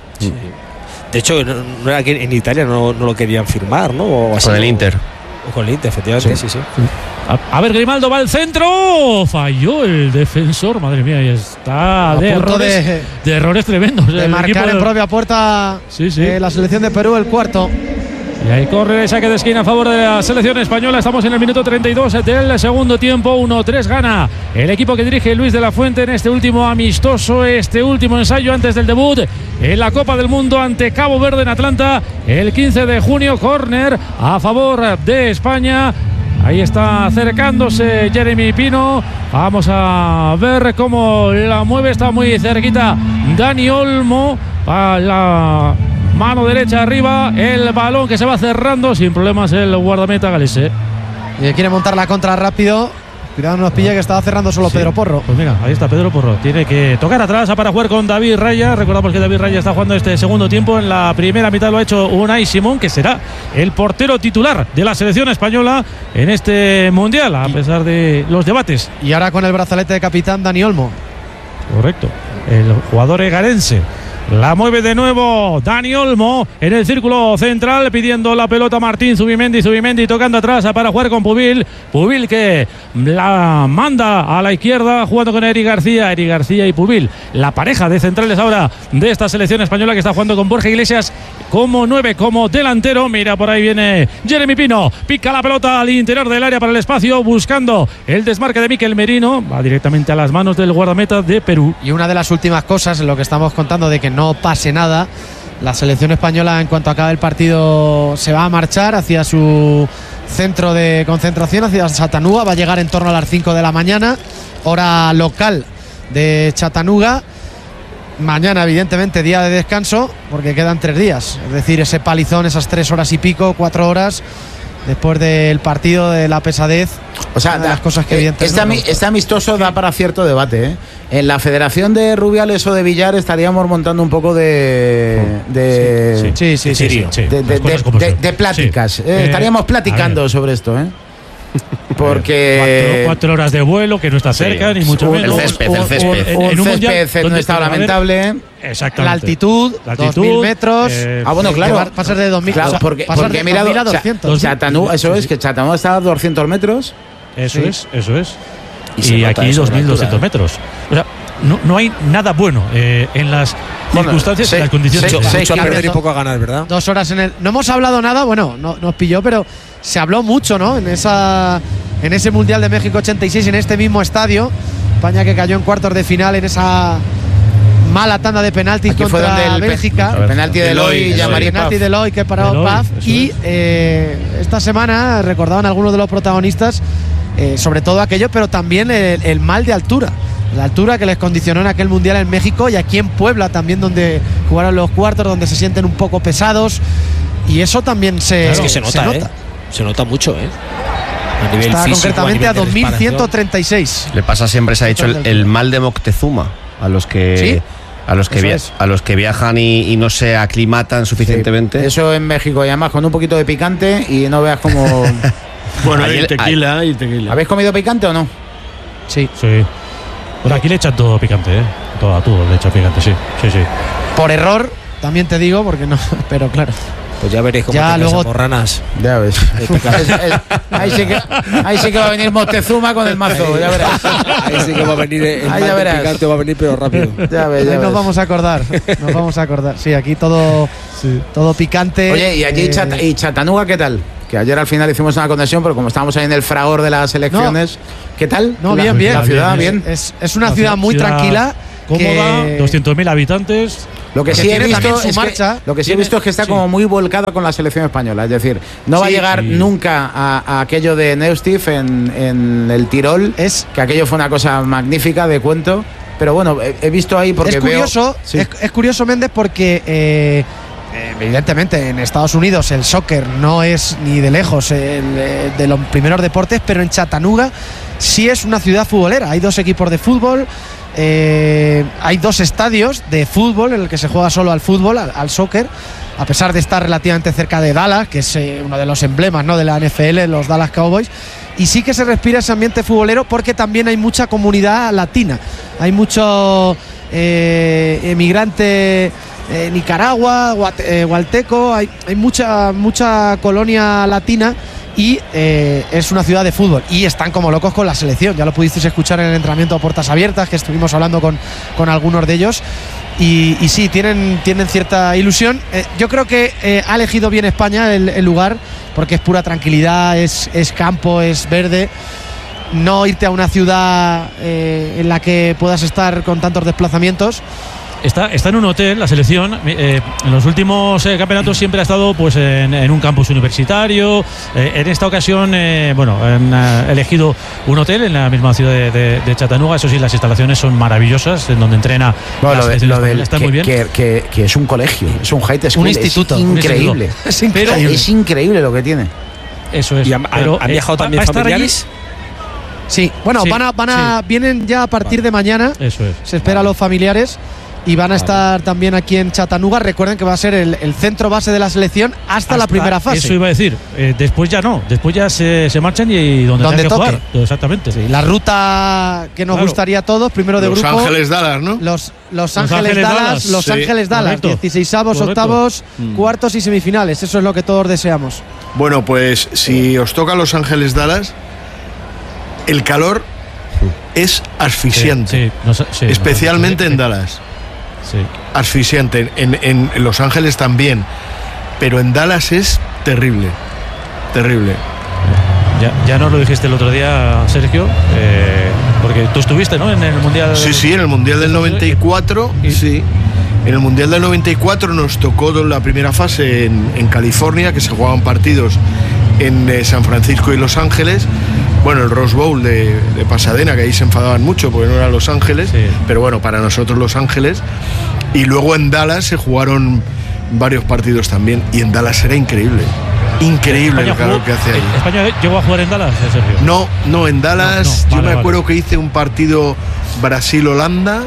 De hecho, no, no era que en Italia no, no lo querían firmar, ¿no? O así,
Con el
o-
Inter.
o con el Inter, efectivamente, sí, sí.
A, a ver, Grimaldo va al centro. Falló el defensor. Madre mía, y está
A
de
punto
errores,
de-
de errores tremendos.
De
El
marcar
equipo
en
de-
propia puerta
Sí, sí.
eh, la selección de Perú, el cuarto.
Y ahí corre el saque de esquina a favor de la selección española. Estamos en el minuto treinta y dos del segundo tiempo. uno tres gana el equipo que dirige Luis de la Fuente en este último amistoso, este último ensayo antes del debut en la Copa del Mundo ante Cabo Verde en Atlanta el quince de junio. Córner a favor de España. Ahí está acercándose Jeremy Pino. Vamos a ver cómo la mueve. Está muy cerquita Dani Olmo. A la mano derecha arriba. El balón que se va cerrando sin problemas el guardameta galese.
Y quiere montar la contra rápido. Cuidado, no nos pilla que estaba cerrando solo
Sí.
Pedro Porro.
Pues mira, ahí está Pedro Porro. Tiene que tocar atrás para jugar con David Raya. Recordamos que David Raya está jugando este segundo tiempo. En la primera mitad lo ha hecho Unai Simón, que será el portero titular de la selección española en este mundial, a pesar de los debates.
Y ahora con el brazalete de capitán Dani Olmo.
Correcto. El jugador egarense. La mueve de nuevo Dani Olmo en el círculo central, pidiendo la pelota Martín Zubimendi. Zubimendi tocando atrás para jugar con Pubil. Pubil que la manda a la izquierda jugando con Eric García. Eric García y Pubil, la pareja de centrales ahora de esta selección española, que está jugando con Borja Iglesias como nueve, como delantero. Mira, por ahí viene Jeremy Pino. Pica la pelota al interior del área para el espacio, buscando el desmarque de Mikel Merino. Va directamente a las manos del guardameta de Perú.
Y una de las últimas cosas, en lo que estamos contando de que no pase nada, la selección española, en cuanto acabe el partido, se va a marchar hacia su centro de concentración, hacia Chattanooga. Va a llegar en torno a las cinco de la mañana, hora local de Chattanooga. Mañana, evidentemente, día de descanso, porque quedan tres días. Es decir, ese palizón, esas tres horas y pico, cuatro horas, después del partido, de la pesadez.
O sea,
Una de las cosas que
eh,
evidentemente
este,
no
ami-
me gusta.
este amistoso da para cierto debate, ¿eh? En la Federación de Rubiales o de Villar estaríamos montando un poco de de,
Sí, sí, sí,
Serio,
sí.
sí.
de, de-
Las cosas
de-
como
de-
son.
de pláticas.
Sí.
Eh,
Eh,
estaríamos
a
platicando
ver.
sobre esto, ¿eh?
Cuatro,
Porque
cuatro horas de vuelo, que no está cerca, ni mucho
un,
menos.
El césped,
un-
el césped.
un- un
En un mundial
césped en un
donde
estado
va a haber-
lamentable.
Exactamente.
La altitud,
La
dos mil metros.
eh,
Ah, bueno,
que
claro.
va a pasar de dos mil,
Claro,
o sea,
porque,
pasar
porque
de
he mirado.
dos mil a
Cha-
doscientos.
Chattanooga, eso es, que Chattanooga está a doscientos metros.
Eso
Sí.
es, eso es.
Y
Y,
se nota
aquí
eso,
dos
la
mil doscientos
altura.
metros. O sea, no, no hay nada bueno eh, en las
Bueno,
circunstancias y
seis-
las condiciones.
seis-
Mucho,
seis
mucho a perder y
kilómetros.
poco a ganar, ¿verdad?
Dos horas en el. No hemos hablado nada, bueno, no nos pilló, pero se habló mucho, ¿no? En esa, en ese Mundial de México ochenta y seis, en este mismo estadio. España que cayó en cuartos de final en esa mala tanda de penaltis
Aquí fue
contra
donde el pe-
Bélgica.
el penalti de Eloy y
Eloy,
Jean-Marie
El penalti
Paf.
de Eloy que paró
Eloy,
Paf.
eso
Y
es.
eh, esta semana recordaban algunos de los protagonistas, eh, sobre todo aquello, pero también el, el mal de altura. La altura que les condicionó en aquel Mundial en México y aquí en Puebla también, donde jugaron los cuartos, donde se sienten un poco pesados. Y eso también se,
es que se nota, ¿eh? Se nota mucho, ¿eh? A nivel
Está
físico,
concretamente a,
nivel de
dos mil ciento
preparación.
treinta y seis.
Le pasa siempre, se ha dicho, el, el mal de Moctezuma a los que
¿Sí?
a los que
Eso
via-
es.
a los que viajan y, y no se aclimatan suficientemente.
Eso en México, y además con un poquito de picante y no veas cómo.
Bueno,
Ayer-
y tequila, y tequila.
¿Habéis comido picante o no?
Sí.
Sí. Por aquí le echan todo picante, ¿eh? Todo, a todo le echan picante, sí. Sí, sí.
Por error, también te digo, porque no. Pero claro.
Pues ya veréis cómo
Ya,
tengas
luego-
zamorranas.
Ya ves. Es- es- ahí, sí que, ahí sí que va a venir Moctezuma con el mazo, ya verás.
Ahí sí que va a venir el
Ahí
mal
ya
del
verás.
picante, va a venir pero rápido.
Ya ves,
Ahí
ya
nos
ves.
vamos a acordar. Nos vamos a acordar. Sí, aquí todo, todo picante.
Oye, ¿y allí
eh,
Chata- y Chattanooga qué tal? Que ayer al final hicimos una conexión, pero como estábamos ahí en el fragor de las elecciones, ¿qué tal?
No,
La-
bien, bien.
La ciudad,
Bien,
bien.
Es, es una
Una
ciudad muy
ciudad
tranquila.
Cómoda,
que-
doscientos mil habitantes.
Lo que
que
sí he
tiene
visto
también su
es que,
marcha.
lo que sí he
Tiene-
visto es que está
sí.
como muy volcado con la selección española. Es decir, no va a
Sí.
llegar
Sí.
nunca a, a aquello de Neustift en, en el Tirol,
Es-
que aquello fue una cosa magnífica de cuento. Pero bueno, he, he visto ahí porque
es curioso,
veo- sí.
es, es curioso, Méndez, porque eh, eh, evidentemente en Estados Unidos el soccer no es ni de lejos el, eh, de los primeros deportes, pero en Chattanooga sí es una ciudad futbolera. Hay dos equipos de fútbol, eh, hay dos estadios de fútbol en el que se juega solo al fútbol, al, al soccer, a pesar de estar relativamente cerca de Dallas, que es eh, uno de los emblemas, ¿no?, de la N F L, los Dallas Cowboys. Y sí que se respira ese ambiente futbolero porque también hay mucha comunidad latina. Hay mucho eh, emigrante eh, Nicaragua, guate- eh, guateco, hay, hay mucha, mucha colonia latina y eh, es una ciudad de fútbol. Y están como locos con la selección. Ya lo pudisteis escuchar en el entrenamiento a puertas abiertas, que estuvimos hablando con, con algunos de ellos. Y, y sí, tienen, tienen cierta ilusión. Eh, yo creo que eh, ha elegido bien España el, el lugar, porque es pura tranquilidad, es, es campo, es verde. No irte a una ciudad eh, en la que puedas estar con tantos desplazamientos.
Está, está en un hotel, la selección. eh, en los últimos eh, campeonatos siempre ha estado pues en, en un campus universitario. Eh, en esta ocasión, eh, bueno, han eh, elegido un hotel en la misma ciudad de, de- de Chattanooga. Eso sí, las instalaciones son maravillosas, en donde entrena.
Bueno,
la
lo, de-
selección
lo
española.
del
Está
que,
muy bien.
que- que- que es un colegio, es un high school,
Un instituto,
es
un
increíble.
instituto. Es
Pero
increíble.
es increíble lo que tiene.
Eso es.
¿Y han,
Pero,
han
eh,
viajado
va-
también
va a estar allí-
familiares?
Sí, bueno,
Sí,
van a, van a, vienen ya a partir de mañana.
Eso es.
Se espera a los familiares y van a estar también aquí en Chattanooga. Recuerden que va a ser el, el centro base de la selección hasta, la
Hasta-
primera fase.
Eso iba a decir. Eh, después ya no. Después ya se, se marchan y, y donde,
Donde
tengan que
toque.
jugar. Exactamente.
Sí, la ruta que nos
Claro.
gustaría a todos, primero de
Los
grupo.
Ángeles Dallas, ¿no?
Los, los
Los
Ángeles,
Ángeles
Dallas,
Dallas.
Los
Sí,
Ángeles Dallas,
correcto.
dieciseisavos,
Correcto.
octavos,
Mm.
cuartos y semifinales. Eso es lo que todos deseamos.
Bueno, pues si os toca Los Ángeles Dallas, el calor es asfixiante.
Sí, sí, nos- sí,
especialmente
nos-
en Dallas.
Sí.
Asfixiante. En, en- en Los Ángeles también. Pero en Dallas es terrible. Terrible.
Ya, ya nos lo dijiste el otro día, Sergio, eh, porque tú estuviste, ¿no?, en el Mundial.
Sí, sí, en el Mundial del noventa y cuatro.
Y-
Sí. En el Mundial del noventa y cuatro nos tocó la primera fase en, en California, que se jugaban partidos en eh, San Francisco y Los Ángeles. Bueno, el Rose Bowl de, de Pasadena, que ahí se enfadaban mucho porque no era Los Ángeles,
Sí.
pero bueno, para nosotros Los Ángeles. Y luego en Dallas se jugaron varios partidos también, y en Dallas era increíble. Increíble el
España
calor
jugó-
que hace ahí.
España llegó a jugar en Dallas, eh, Sergio.
No, no, en Dallas
No, no,
yo
vale,
me
vale.
acuerdo que hice un partido Brasil-Holanda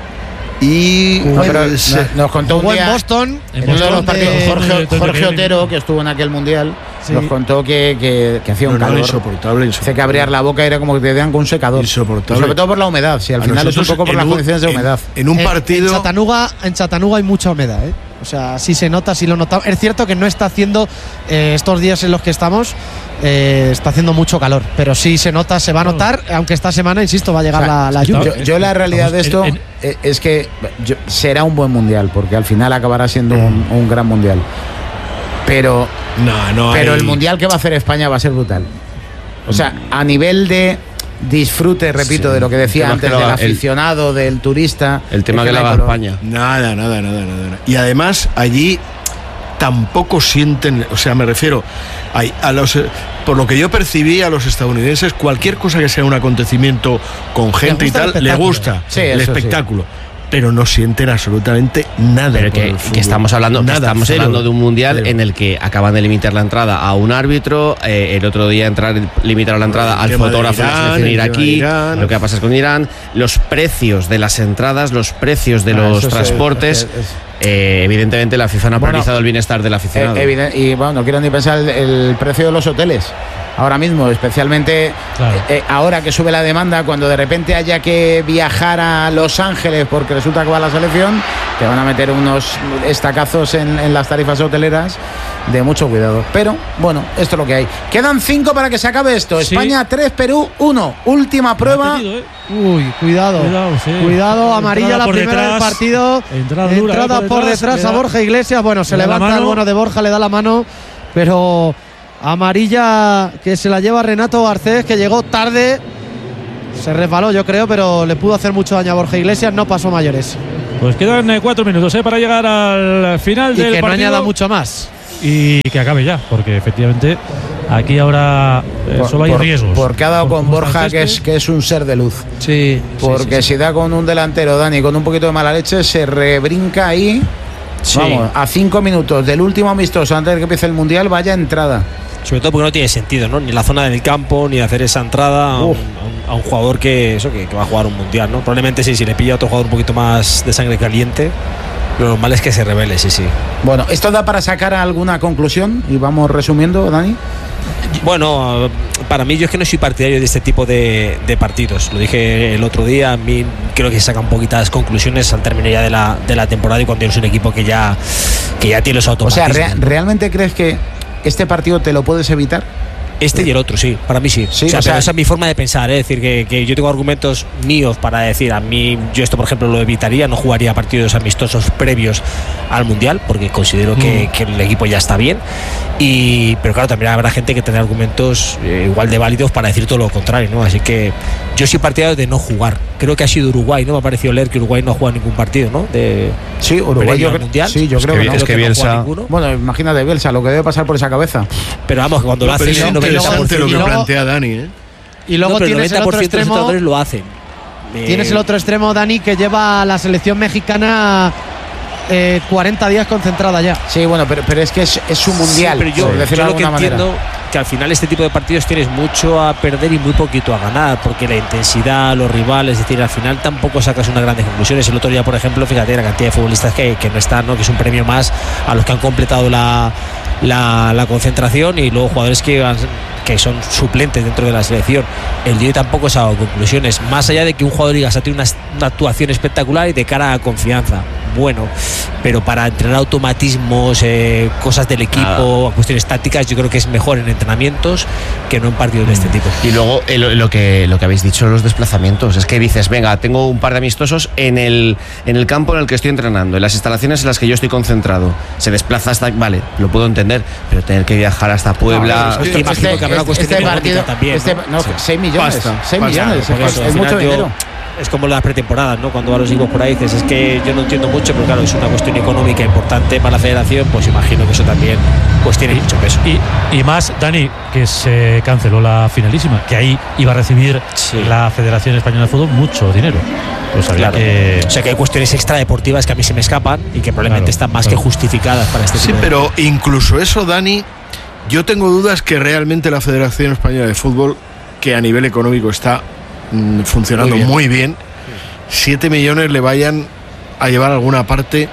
y
No, pero
eh, se-
nos, nos contó un
Jugó en
día
Boston.
En
en uno de los
Boston,
partidos,
de-
Jorge,
de- de-
Jorge
de-
Otero, que estuvo en aquel mundial,
Sí.
nos contó que, que, que hacía un
no, no,
calor.
insoportable,
Dice que
insoportable.
abrir la boca era como que te dan con un secador.
Insoportable.
Sobre todo por la humedad, si al
A
final es un
nosotros
poco por
en
las
un-
condiciones de
en-
humedad.
En un
En-
partido.
En Chattanooga, en Chattanooga hay mucha humedad, ¿eh? O sea, sí se nota, sí lo notamos. Es cierto que no está haciendo eh, estos días en los que estamos, eh, está haciendo mucho calor, pero sí se nota, se va a notar, aunque esta semana, insisto, va a llegar
O sea,
la, la
está-
lluvia.
Yo, yo la realidad de esto
en-
eh, es que yo- será un buen mundial, porque al final acabará siendo un, un gran mundial. Pero,
No, no
pero
hay-
el mundial que va a hacer España va a ser brutal. O sea, a nivel de disfrute, repito,
Sí.
de lo que decía
El tema
antes
que lo
del
haga- el-
aficionado, del turista.
El tema
es
que
no
le
hay
haga
color.
España.
Nada, nada, nada, nada, nada. Y además allí tampoco sienten, o sea, me refiero hay- a los, eh, por lo que yo percibí a los estadounidenses, cualquier cosa que sea un acontecimiento con gente y
gusta el
tal, le
espectáculo.
gusta
Sí,
el
eso sí.
espectáculo. Pero no sienten absolutamente nada.
Pero
por
que,
el
que
fútbol.
estamos hablando, que
Nada,
estamos
cero,
hablando de un mundial
cero.
en el que acaban de limitar la entrada a un árbitro, eh, el otro día entrar limitaron la entrada
El
al
tema de
fotógrafo de la
Irán,
selección
el tema de
iraquí,
Irán.
lo que pasa con Irán, los precios de las entradas, los precios de
Ah,
los
eso sí,
transportes.
es- es-
eh, evidentemente la FIFA no ha
Bueno,
priorizado el bienestar del aficionado.
Eh, eviden- y bueno, no quiero ni pensar el, el precio de los hoteles. Ahora mismo, especialmente
Claro.
eh, eh, ahora que sube la demanda, cuando de repente haya que viajar a Los Ángeles porque resulta que va la selección, te van a meter unos estacazos en, en las tarifas hoteleras de mucho cuidado. Pero bueno, esto es lo que hay. Quedan cinco para que se acabe esto.
Sí.
España tres, Perú uno. Última prueba.
Pedido, ¿eh?
Uy, cuidado.
Cuidado, sí.
Cuidado, amarilla
Entrada
la
por
primera
detrás.
del partido.
Entrada dura,
Entrada
eh, por
por
detrás,
detrás
le
a
da-
Borja Iglesias. Bueno, se
le da la
levanta el
mano.
bono de Borja, le da la mano. Pero amarilla que se la lleva Renato Garcés, que llegó tarde. Se resbaló, yo creo, pero le pudo hacer mucho daño a Borja Iglesias. No pasó mayores.
Pues quedan eh, cuatro minutos eh, para llegar al final
Y
del
que no
partido.
añada mucho más.
Y que acabe ya, porque efectivamente aquí ahora eh,
Por-
solo hay
por-
riesgos.
Porque ha dado
Por
con
cómo está
Borja,
el
que es,
césped.
que es un ser de luz.
Sí.
Porque si da con un delantero, Dani, con un poquito de mala leche, se rebrinca ahí.
Sí.
Vamos, a cinco minutos del último amistoso antes de que empiece el Mundial, vaya entrada.
Sobre todo porque no tiene sentido, ¿no? Ni la zona del campo, ni hacer esa entrada a un,
Uf.
a un- a un jugador que, eso, que, que va a jugar un mundial, ¿no? Probablemente sí, si le pilla a otro jugador un poquito más de sangre caliente, lo normal es que se revele, sí, sí.
Bueno, ¿esto da para sacar alguna conclusión? Y vamos resumiendo, Dani.
Bueno, para mí yo es que no soy partidario de este tipo de, de partidos. Lo dije el otro día, a mí creo que se sacan poquitas conclusiones al término ya de la, de la temporada y cuando tienes un equipo que ya, que ya tiene los
O sea,
automatismos.
¿re- ¿realmente crees que este partido te lo puedes evitar?
Este y el otro, sí, para mí sí.
Sí,
o sea,
o sea-
pero esa es mi forma de pensar, ¿eh? Es decir, que, que yo tengo argumentos míos para decir, a mí, yo esto, por ejemplo, lo evitaría, no jugaría partidos amistosos previos al Mundial, porque considero que, que el equipo ya está bien. Y, pero claro, también habrá gente que tendrá argumentos eh, igual de válidos para decir todo lo contrario, ¿no? Así que yo soy partidario de no jugar. Creo que ha sido Uruguay, ¿no? Me ha parecido leer que Uruguay no ha jugado ningún partido, ¿no? De
Sí, Uruguay.
previo
Yo,
al
cre-
Mundial.
sí, yo
Es
creo
que
que, no.
es que
no ha jugado
Bielsa-
ninguno.
Bueno, imagínate, Bielsa, lo que debe pasar por esa cabeza.
Pero vamos, cuando lo
No, pero
hacen
es
el noventa por
interesante lo
ciento
que
y luego-
plantea Dani, ¿eh?
Y luego
no, pero
tienes
el
el
noventa por
otro
ciento de los
extremo.
entrenadores lo hacen. Eh,
Tienes el otro extremo, Dani, que lleva a la selección mexicana eh, cuarenta días concentrada ya.
Sí, bueno, pero, pero es que es, es su mundial,
Sí, pero yo,
por decirlo
yo
de
lo que
alguna manera.
entiendo que al final este tipo de partidos tienes mucho a perder y muy poquito a ganar, porque la intensidad, los rivales, es decir, al final tampoco sacas unas grandes conclusiones. El otro día, por ejemplo, fíjate la cantidad de futbolistas que, que no están, ¿no? Que es un premio más a los que han completado la, la, la concentración y luego jugadores que han- que son suplentes dentro de la selección. El día tampoco se ha dado conclusiones, más allá de que un jugador diga, ha tenido una, una actuación espectacular y de cara a confianza. Bueno, pero para entrenar automatismos, eh, cosas del equipo, cuestiones tácticas, yo creo que es mejor en entrenamientos que no en partidos de este tipo.
Y luego eh, lo, lo que, lo que habéis dicho, los desplazamientos. Es que dices, venga, tengo un par de amistosos en el, en el campo en el que estoy entrenando, en las instalaciones en las que yo estoy concentrado. Se desplaza hasta, vale, lo puedo entender, pero tener que viajar hasta Puebla.
No,
Es que imagino que habrá una cuestión
este
económica
partido,
también,
este-
¿no?
no,
Sí.
seis millones.
Pasta,
seis
pasta.
millones.
Por
es,
eso,
es
al
mucho
final yo-
dinero.
Es como las pretemporadas, ¿no? Cuando van los equipos por ahí dices, es que yo no entiendo mucho, pero claro, es una cuestión económica importante para la federación, pues imagino que eso también pues tiene mucho peso.
Y, y más, Dani, que se canceló la finalísima, que ahí iba a recibir
Sí.
la Federación Española de Fútbol mucho dinero. Pues habría
Claro.
que.
O sea que hay cuestiones extradeportivas que a mí se me escapan y que probablemente
Claro,
están más
claro.
que justificadas para este
Sí,
tipo de-
pero incluso eso, Dani, yo tengo dudas que realmente la Federación Española de Fútbol, que a nivel económico está mm, funcionando
Muy
muy
bien.
bien, siete millones le vayan a llevar a alguna parte.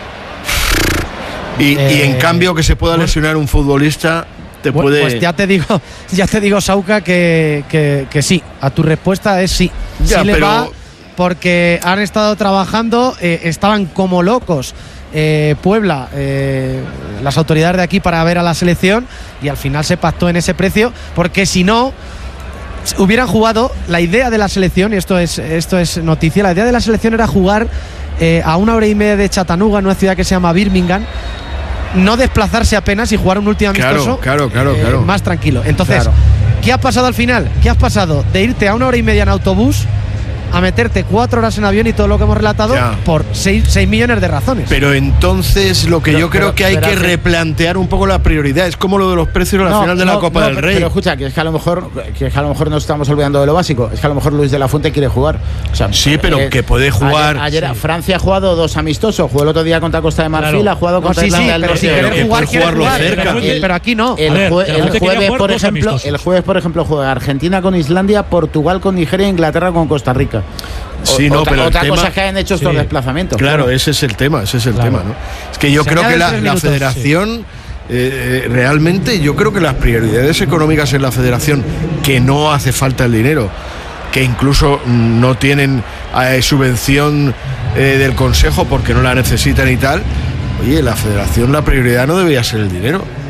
Y, y en
Eh,
cambio que se pueda lesionar un futbolista, te
Bu-
puede...
Pues ya te digo, ya te digo, Sauca, que, que, que sí. A tu respuesta es sí.
Ya,
sí le
pero-
va porque han estado trabajando, eh, estaban como locos. eh, Puebla, eh, las autoridades de aquí para ver a la selección y al final se pactó en ese precio porque si no hubieran jugado, la idea de la selección, y esto es, esto es noticia, la idea de la selección era jugar eh, a una hora y media de Chattanooga, en una ciudad que se llama Birmingham, no desplazarse apenas y jugar un último
Claro,
amistoso
claro, claro,
eh,
claro.
más tranquilo. Entonces,
Claro.
¿qué has pasado al final? ¿Qué has pasado de irte a una hora y media en autobús a meterte cuatro horas en avión y todo lo que hemos relatado
Ya.
por seis, seis millones de razones?
Pero entonces lo que
Pero-
yo creo
pero-
que hay
pero
que
hace-
replantear un poco la prioridad. Es como lo de los precios a la
No,
final de la
no,
Copa
no,
del
pero-
Rey.
Pero escucha, que es que a lo mejor que es que a lo mejor nos estamos olvidando de lo básico. Es que a lo mejor Luis de la Fuente quiere jugar. O sea,
Sí, pero que puede jugar.
Ayer, ayer Francia ha jugado dos amistosos. Jugó el otro día contra Costa de Marfil,
Claro.
ha jugado
No,
contra
sí, sí,
Irlanda del
pero si
Norte.
pero
quieres
que
jugar,
puede
quieres
jugarlo
jugar.
cerca.
El- pero aquí no.
El,
A ver,
jue-
de la
el
Fuente quería
jueves,
jugar
por
dos
ejemplo,
amistosos.
el jueves, por ejemplo, juega Argentina con Islandia, Portugal con Nigeria, Inglaterra con Costa Rica. O-
Sí, no,
otra,
pero el
otra
tema-
cosa es que hayan hecho estos
Sí.
desplazamientos.
Claro, ese es el tema, ese es el
Claro.
tema, ¿no? Es que yo
Se
creo que
añaden
la,
tres
la
minutos,
federación, eh, realmente, yo creo que las prioridades económicas en la federación, que no hace falta el dinero, que incluso no tienen eh, subvención eh, del Consejo porque no la necesitan y tal, oye, la federación la prioridad no debería ser el dinero.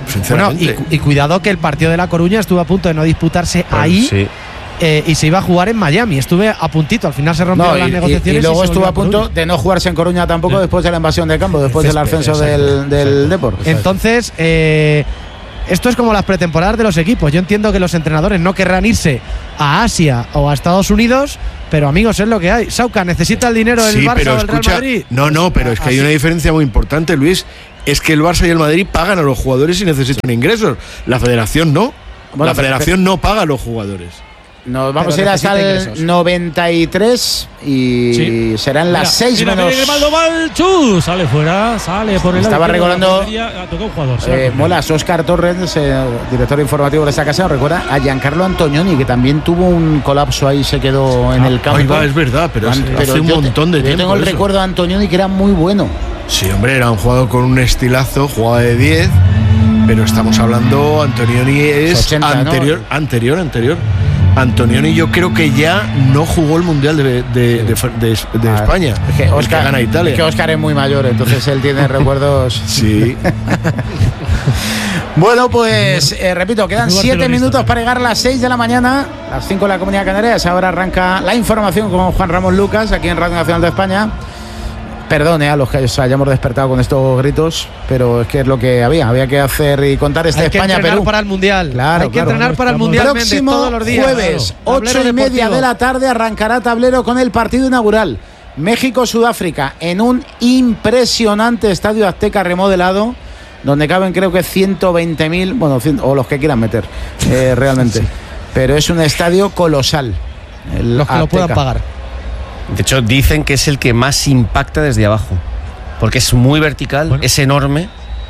sinceramente.
Bueno, y, y cuidado que el partido de La Coruña estuvo a punto de no disputarse
Pues
ahí.
sí.
Eh, y se iba a jugar en Miami. Estuve a puntito, al final se rompieron
No,
las
y,
negociaciones.
y, y luego
se
estuvo
volvió
a punto
Coruña.
de no jugarse en Coruña tampoco después de la invasión de campo, después del ascenso del, del Depor.
Entonces, eh, esto es como las pretemporadas de los equipos. Yo entiendo que los entrenadores no querrán irse a Asia o a Estados Unidos, pero amigos, es lo que hay. Sauca, ¿necesita el dinero del
Sí,
Barça
pero
o el Real
escucha,
Madrid?
no, no, pero es que hay una diferencia muy importante, Luis. Es que el Barça y el Madrid pagan a los jugadores y necesitan ingresos. La Federación no.
Bueno,
la Federación no paga a los jugadores.
Nos vamos
Pero
a ir hasta
necesita
el
ingresos.
noventa y tres y
Sí.
serán las
Mira,
seis
mira,
menos.
mira, Grimaldo Balchú, sale fuera, sale por el
Estaba
lado izquierdo de la
recordando,
portería, tocó un jugador. se va
Eh,
con-
molas, Óscar Torres, eh, director informativo de esta casa, recuerda a Giancarlo Antonioni, que también tuvo un colapso ahí, se quedó en el campo.
Ahí va, es verdad, pero hace,
Pero
hace un
yo te-
montón de
yo
tiempo.
tengo el
eso.
recuerdo de Antonioni que era muy bueno.
Sí, hombre, era un jugador con un estilazo, jugaba de diez, pero estamos hablando, Antonioni es
ochenta, ¿no?
anterior, anterior, anterior. Antonioni yo creo que ya no jugó el Mundial de, de, de, de- de
Ah,
España,
Es que
el que
Óscar,
gana Italia.
es que Óscar es muy mayor, entonces él tiene recuerdos.
Sí,
Bueno, pues eh, repito, quedan
Muy
siete
barcelonista.
minutos para llegar a las seis de la mañana, las cinco de la Comunidad Canaria. Ahora arranca la información con Juan Ramón Lucas, aquí en Radio Nacional de España. Perdone a los que os hayamos despertado con estos gritos, pero es que es lo que había. Había que hacer y contar este
Hay que entrenar
España-Perú.
para el Mundial.
Claro,
Hay que
claro.
entrenar para el Mundial, Méndez,
Próximo
todos los días.
jueves,
Claro.
ocho
Tablero
y media
deportivo.
de la tarde, arrancará tablero con el partido inaugural. México-Sudáfrica en un impresionante estadio Azteca remodelado, donde caben creo que ciento veinte mil, bueno, cien, o los que quieran meter, eh, realmente. Pero es un estadio colosal. el
Los que lo puedan
Azteca.
pagar.
De hecho, dicen que es el que más impacta desde abajo. Porque es muy vertical,
Bueno.
es enorme.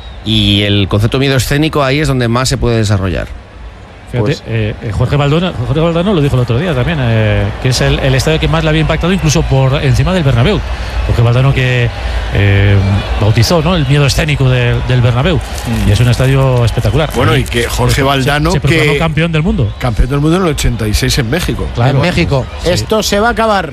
Y el concepto miedo escénico ahí es donde más se puede desarrollar.
Fíjate,
Pues-
eh, eh, Jorge Valdano, Jorge Valdano lo dijo el otro día también, eh, que es el, el estadio que más le había impactado incluso por encima del Bernabéu. Jorge Valdano que eh, bautizó, ¿no?, el miedo escénico de- del Bernabéu. Y es un estadio espectacular.
bueno, y que Jorge
Se-
Valdano,
se proclamó
que
campeón del mundo.
campeón del mundo en el ochenta y seis en México.
En México.
Esto se va a acabar.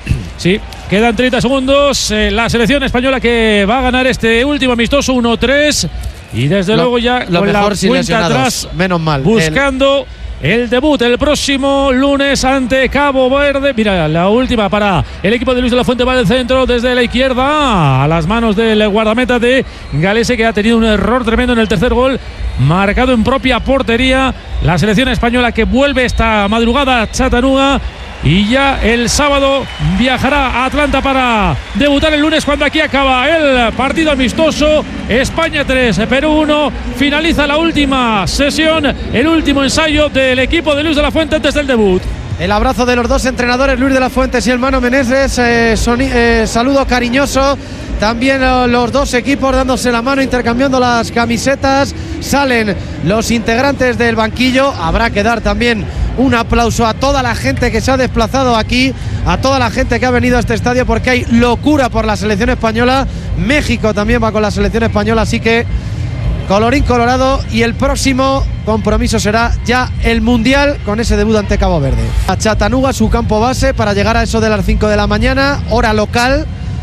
Sí, quedan treinta segundos. eh, la selección española que va a ganar este último amistoso uno tres. Y desde
Lo-
luego ya
lo
con la
mejor sin
cuenta
lesionados.
atrás,
Menos mal.
buscando el debut el próximo lunes ante Cabo Verde. Mira, la última para el equipo de Luis de la Fuente va del centro desde la izquierda a las manos del guardameta de Galese, que ha tenido un error tremendo en el tercer gol, marcado en propia portería. La selección española que vuelve esta madrugada a Chattanooga. Y ya el sábado viajará a Atlanta para debutar el lunes, cuando aquí acaba el partido amistoso. España tres, Perú uno. Finaliza la última sesión, el último ensayo del equipo de Luis de la Fuente antes del debut.
El abrazo de los dos entrenadores, Luis de la Fuentes y el Mano Meneses. Eh, soni- eh, saludo cariñoso. También eh, los dos equipos dándose la mano, intercambiando las camisetas. Salen los integrantes del banquillo. Habrá que dar también un aplauso a toda la gente que se ha desplazado aquí, a toda la gente que ha venido a este estadio, porque hay locura por la selección española. México también va con la selección española, así que colorín colorado, y el próximo compromiso será ya el Mundial con ese debut ante Cabo Verde. A Chattanooga, su campo base, para llegar a eso de las cinco de la mañana, hora local.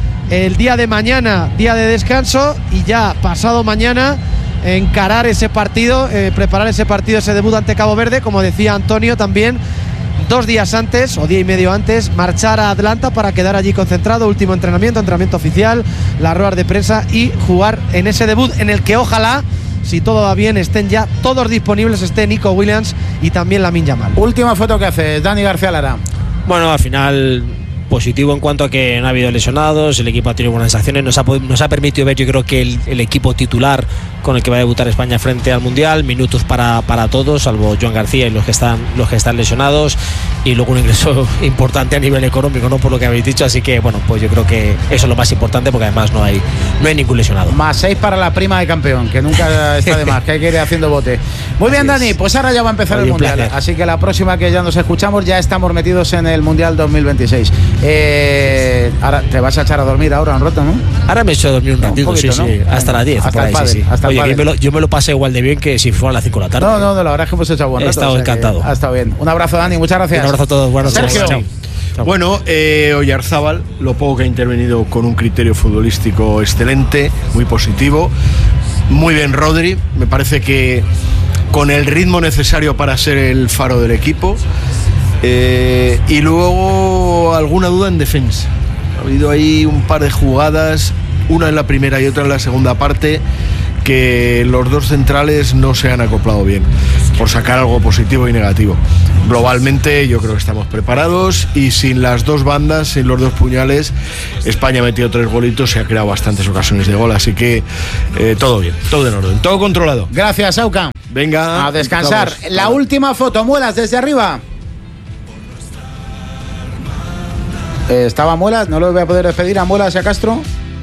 El día de mañana, día de descanso, y ya pasado mañana encarar ese partido, eh, preparar ese partido, ese debut ante Cabo Verde, como decía Antonio también. Dos días antes, o día y medio antes, marchar a Atlanta para quedar allí concentrado, último entrenamiento, entrenamiento oficial, las ruedas de prensa, y jugar en ese debut en el que ojalá, si todo va bien, estén ya todos disponibles, esté Nico Williams y también Lamine Yamal.
Última foto que hace Dani García Lara.
Bueno, al final positivo en cuanto a que no ha habido lesionados, el equipo ha tenido buenas acciones, nos ha, nos ha permitido ver, yo creo que el, el equipo titular con el que va a debutar España frente al Mundial, minutos para, para todos, salvo Joan García y los que están los que están lesionados, y luego un ingreso importante a nivel económico, no por lo que habéis dicho, así que bueno, pues yo creo que eso es lo más importante, porque además no hay no hay ningún lesionado.
Más seis para la prima de campeón, que nunca está de más, que hay que ir haciendo bote. Muy bien, Dani, pues ahora ya va a empezar
Oye,
el
un
Mundial,
placer.
así que la próxima que ya nos escuchamos ya estamos metidos en el Mundial dos mil veintiséis. Eh, ahora te vas a echar a dormir ahora un rato, ¿no?
Ahora me he hecho a dormir un
Un
ratito,
poquito,
sí,
¿no?
sí, hasta las diez,
Hasta
por
el
ahí,
pádel,
sí, sí.
hasta el
Oye, yo
pádel.
me, lo, yo me lo pasé igual de bien que si fuera a las cinco de la tarde.
No, no, no, la verdad es que hemos hecho buen
He
rato.
estado
o sea que
encantado.
Ha estado bien. Un abrazo, Dani, muchas gracias.
Un abrazo a todos, buenas noches.
Sergio.
Chao. Chao.
Bueno, eh, Oyarzábal, lo poco que ha intervenido con un criterio futbolístico excelente, muy positivo. muy bien Rodri, me parece que con el ritmo necesario para ser el faro del equipo. Eh, y luego alguna duda en defensa. Ha habido ahí un par de jugadas, una en la primera y otra en la segunda parte, que los dos centrales no se han acoplado bien, por sacar algo positivo y negativo. Globalmente yo creo que estamos preparados y sin las dos bandas, sin los dos puñales, España ha metido tres golitos, se ha creado bastantes ocasiones de gol, así que eh, todo bien, todo en orden, todo controlado.
Gracias, Auca.
Venga,
a descansar.
estamos.
La última foto, Muelas desde arriba. Eh, estaba Muelas, no lo voy a poder despedir a Muelas y a Castro.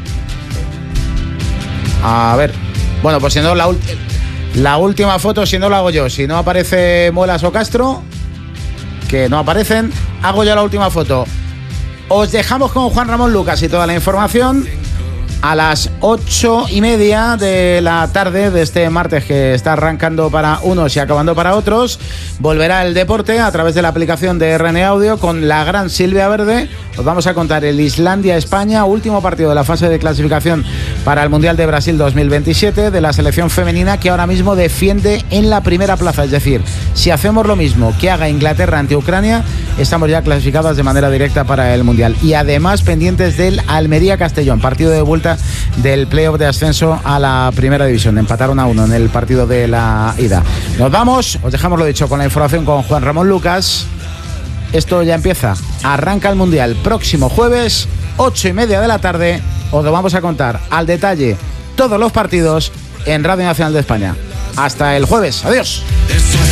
A ver, bueno, pues si no la, la última foto, si no la hago yo, si no aparece Muelas o Castro, que no aparecen, hago yo la última foto. Os dejamos con Juan Ramón Lucas y toda la información a las ocho y media de la tarde de este martes, que está arrancando para unos y acabando para otros. Volverá el deporte a través de la aplicación de R N Audio con la gran Silvia Verde. Os vamos a contar el Islandia-España, último partido de la fase de clasificación para el Mundial de Brasil dos mil veintisiete de la selección femenina, que ahora mismo defiende en la primera plaza. Es decir, si hacemos lo mismo que haga Inglaterra ante Ucrania, estamos ya clasificadas de manera directa para el Mundial. Y además pendientes del Almería-Castellón, partido de vuelta del playoff de ascenso a la primera división. Empataron a uno en el partido de la ida. Nos vamos, os dejamos lo dicho con la información con Juan Ramón Lucas. Esto ya empieza, arranca el Mundial próximo jueves, ocho y media de la tarde. Os lo vamos a contar al detalle todos los partidos en Radio Nacional de España. Hasta el jueves, adiós.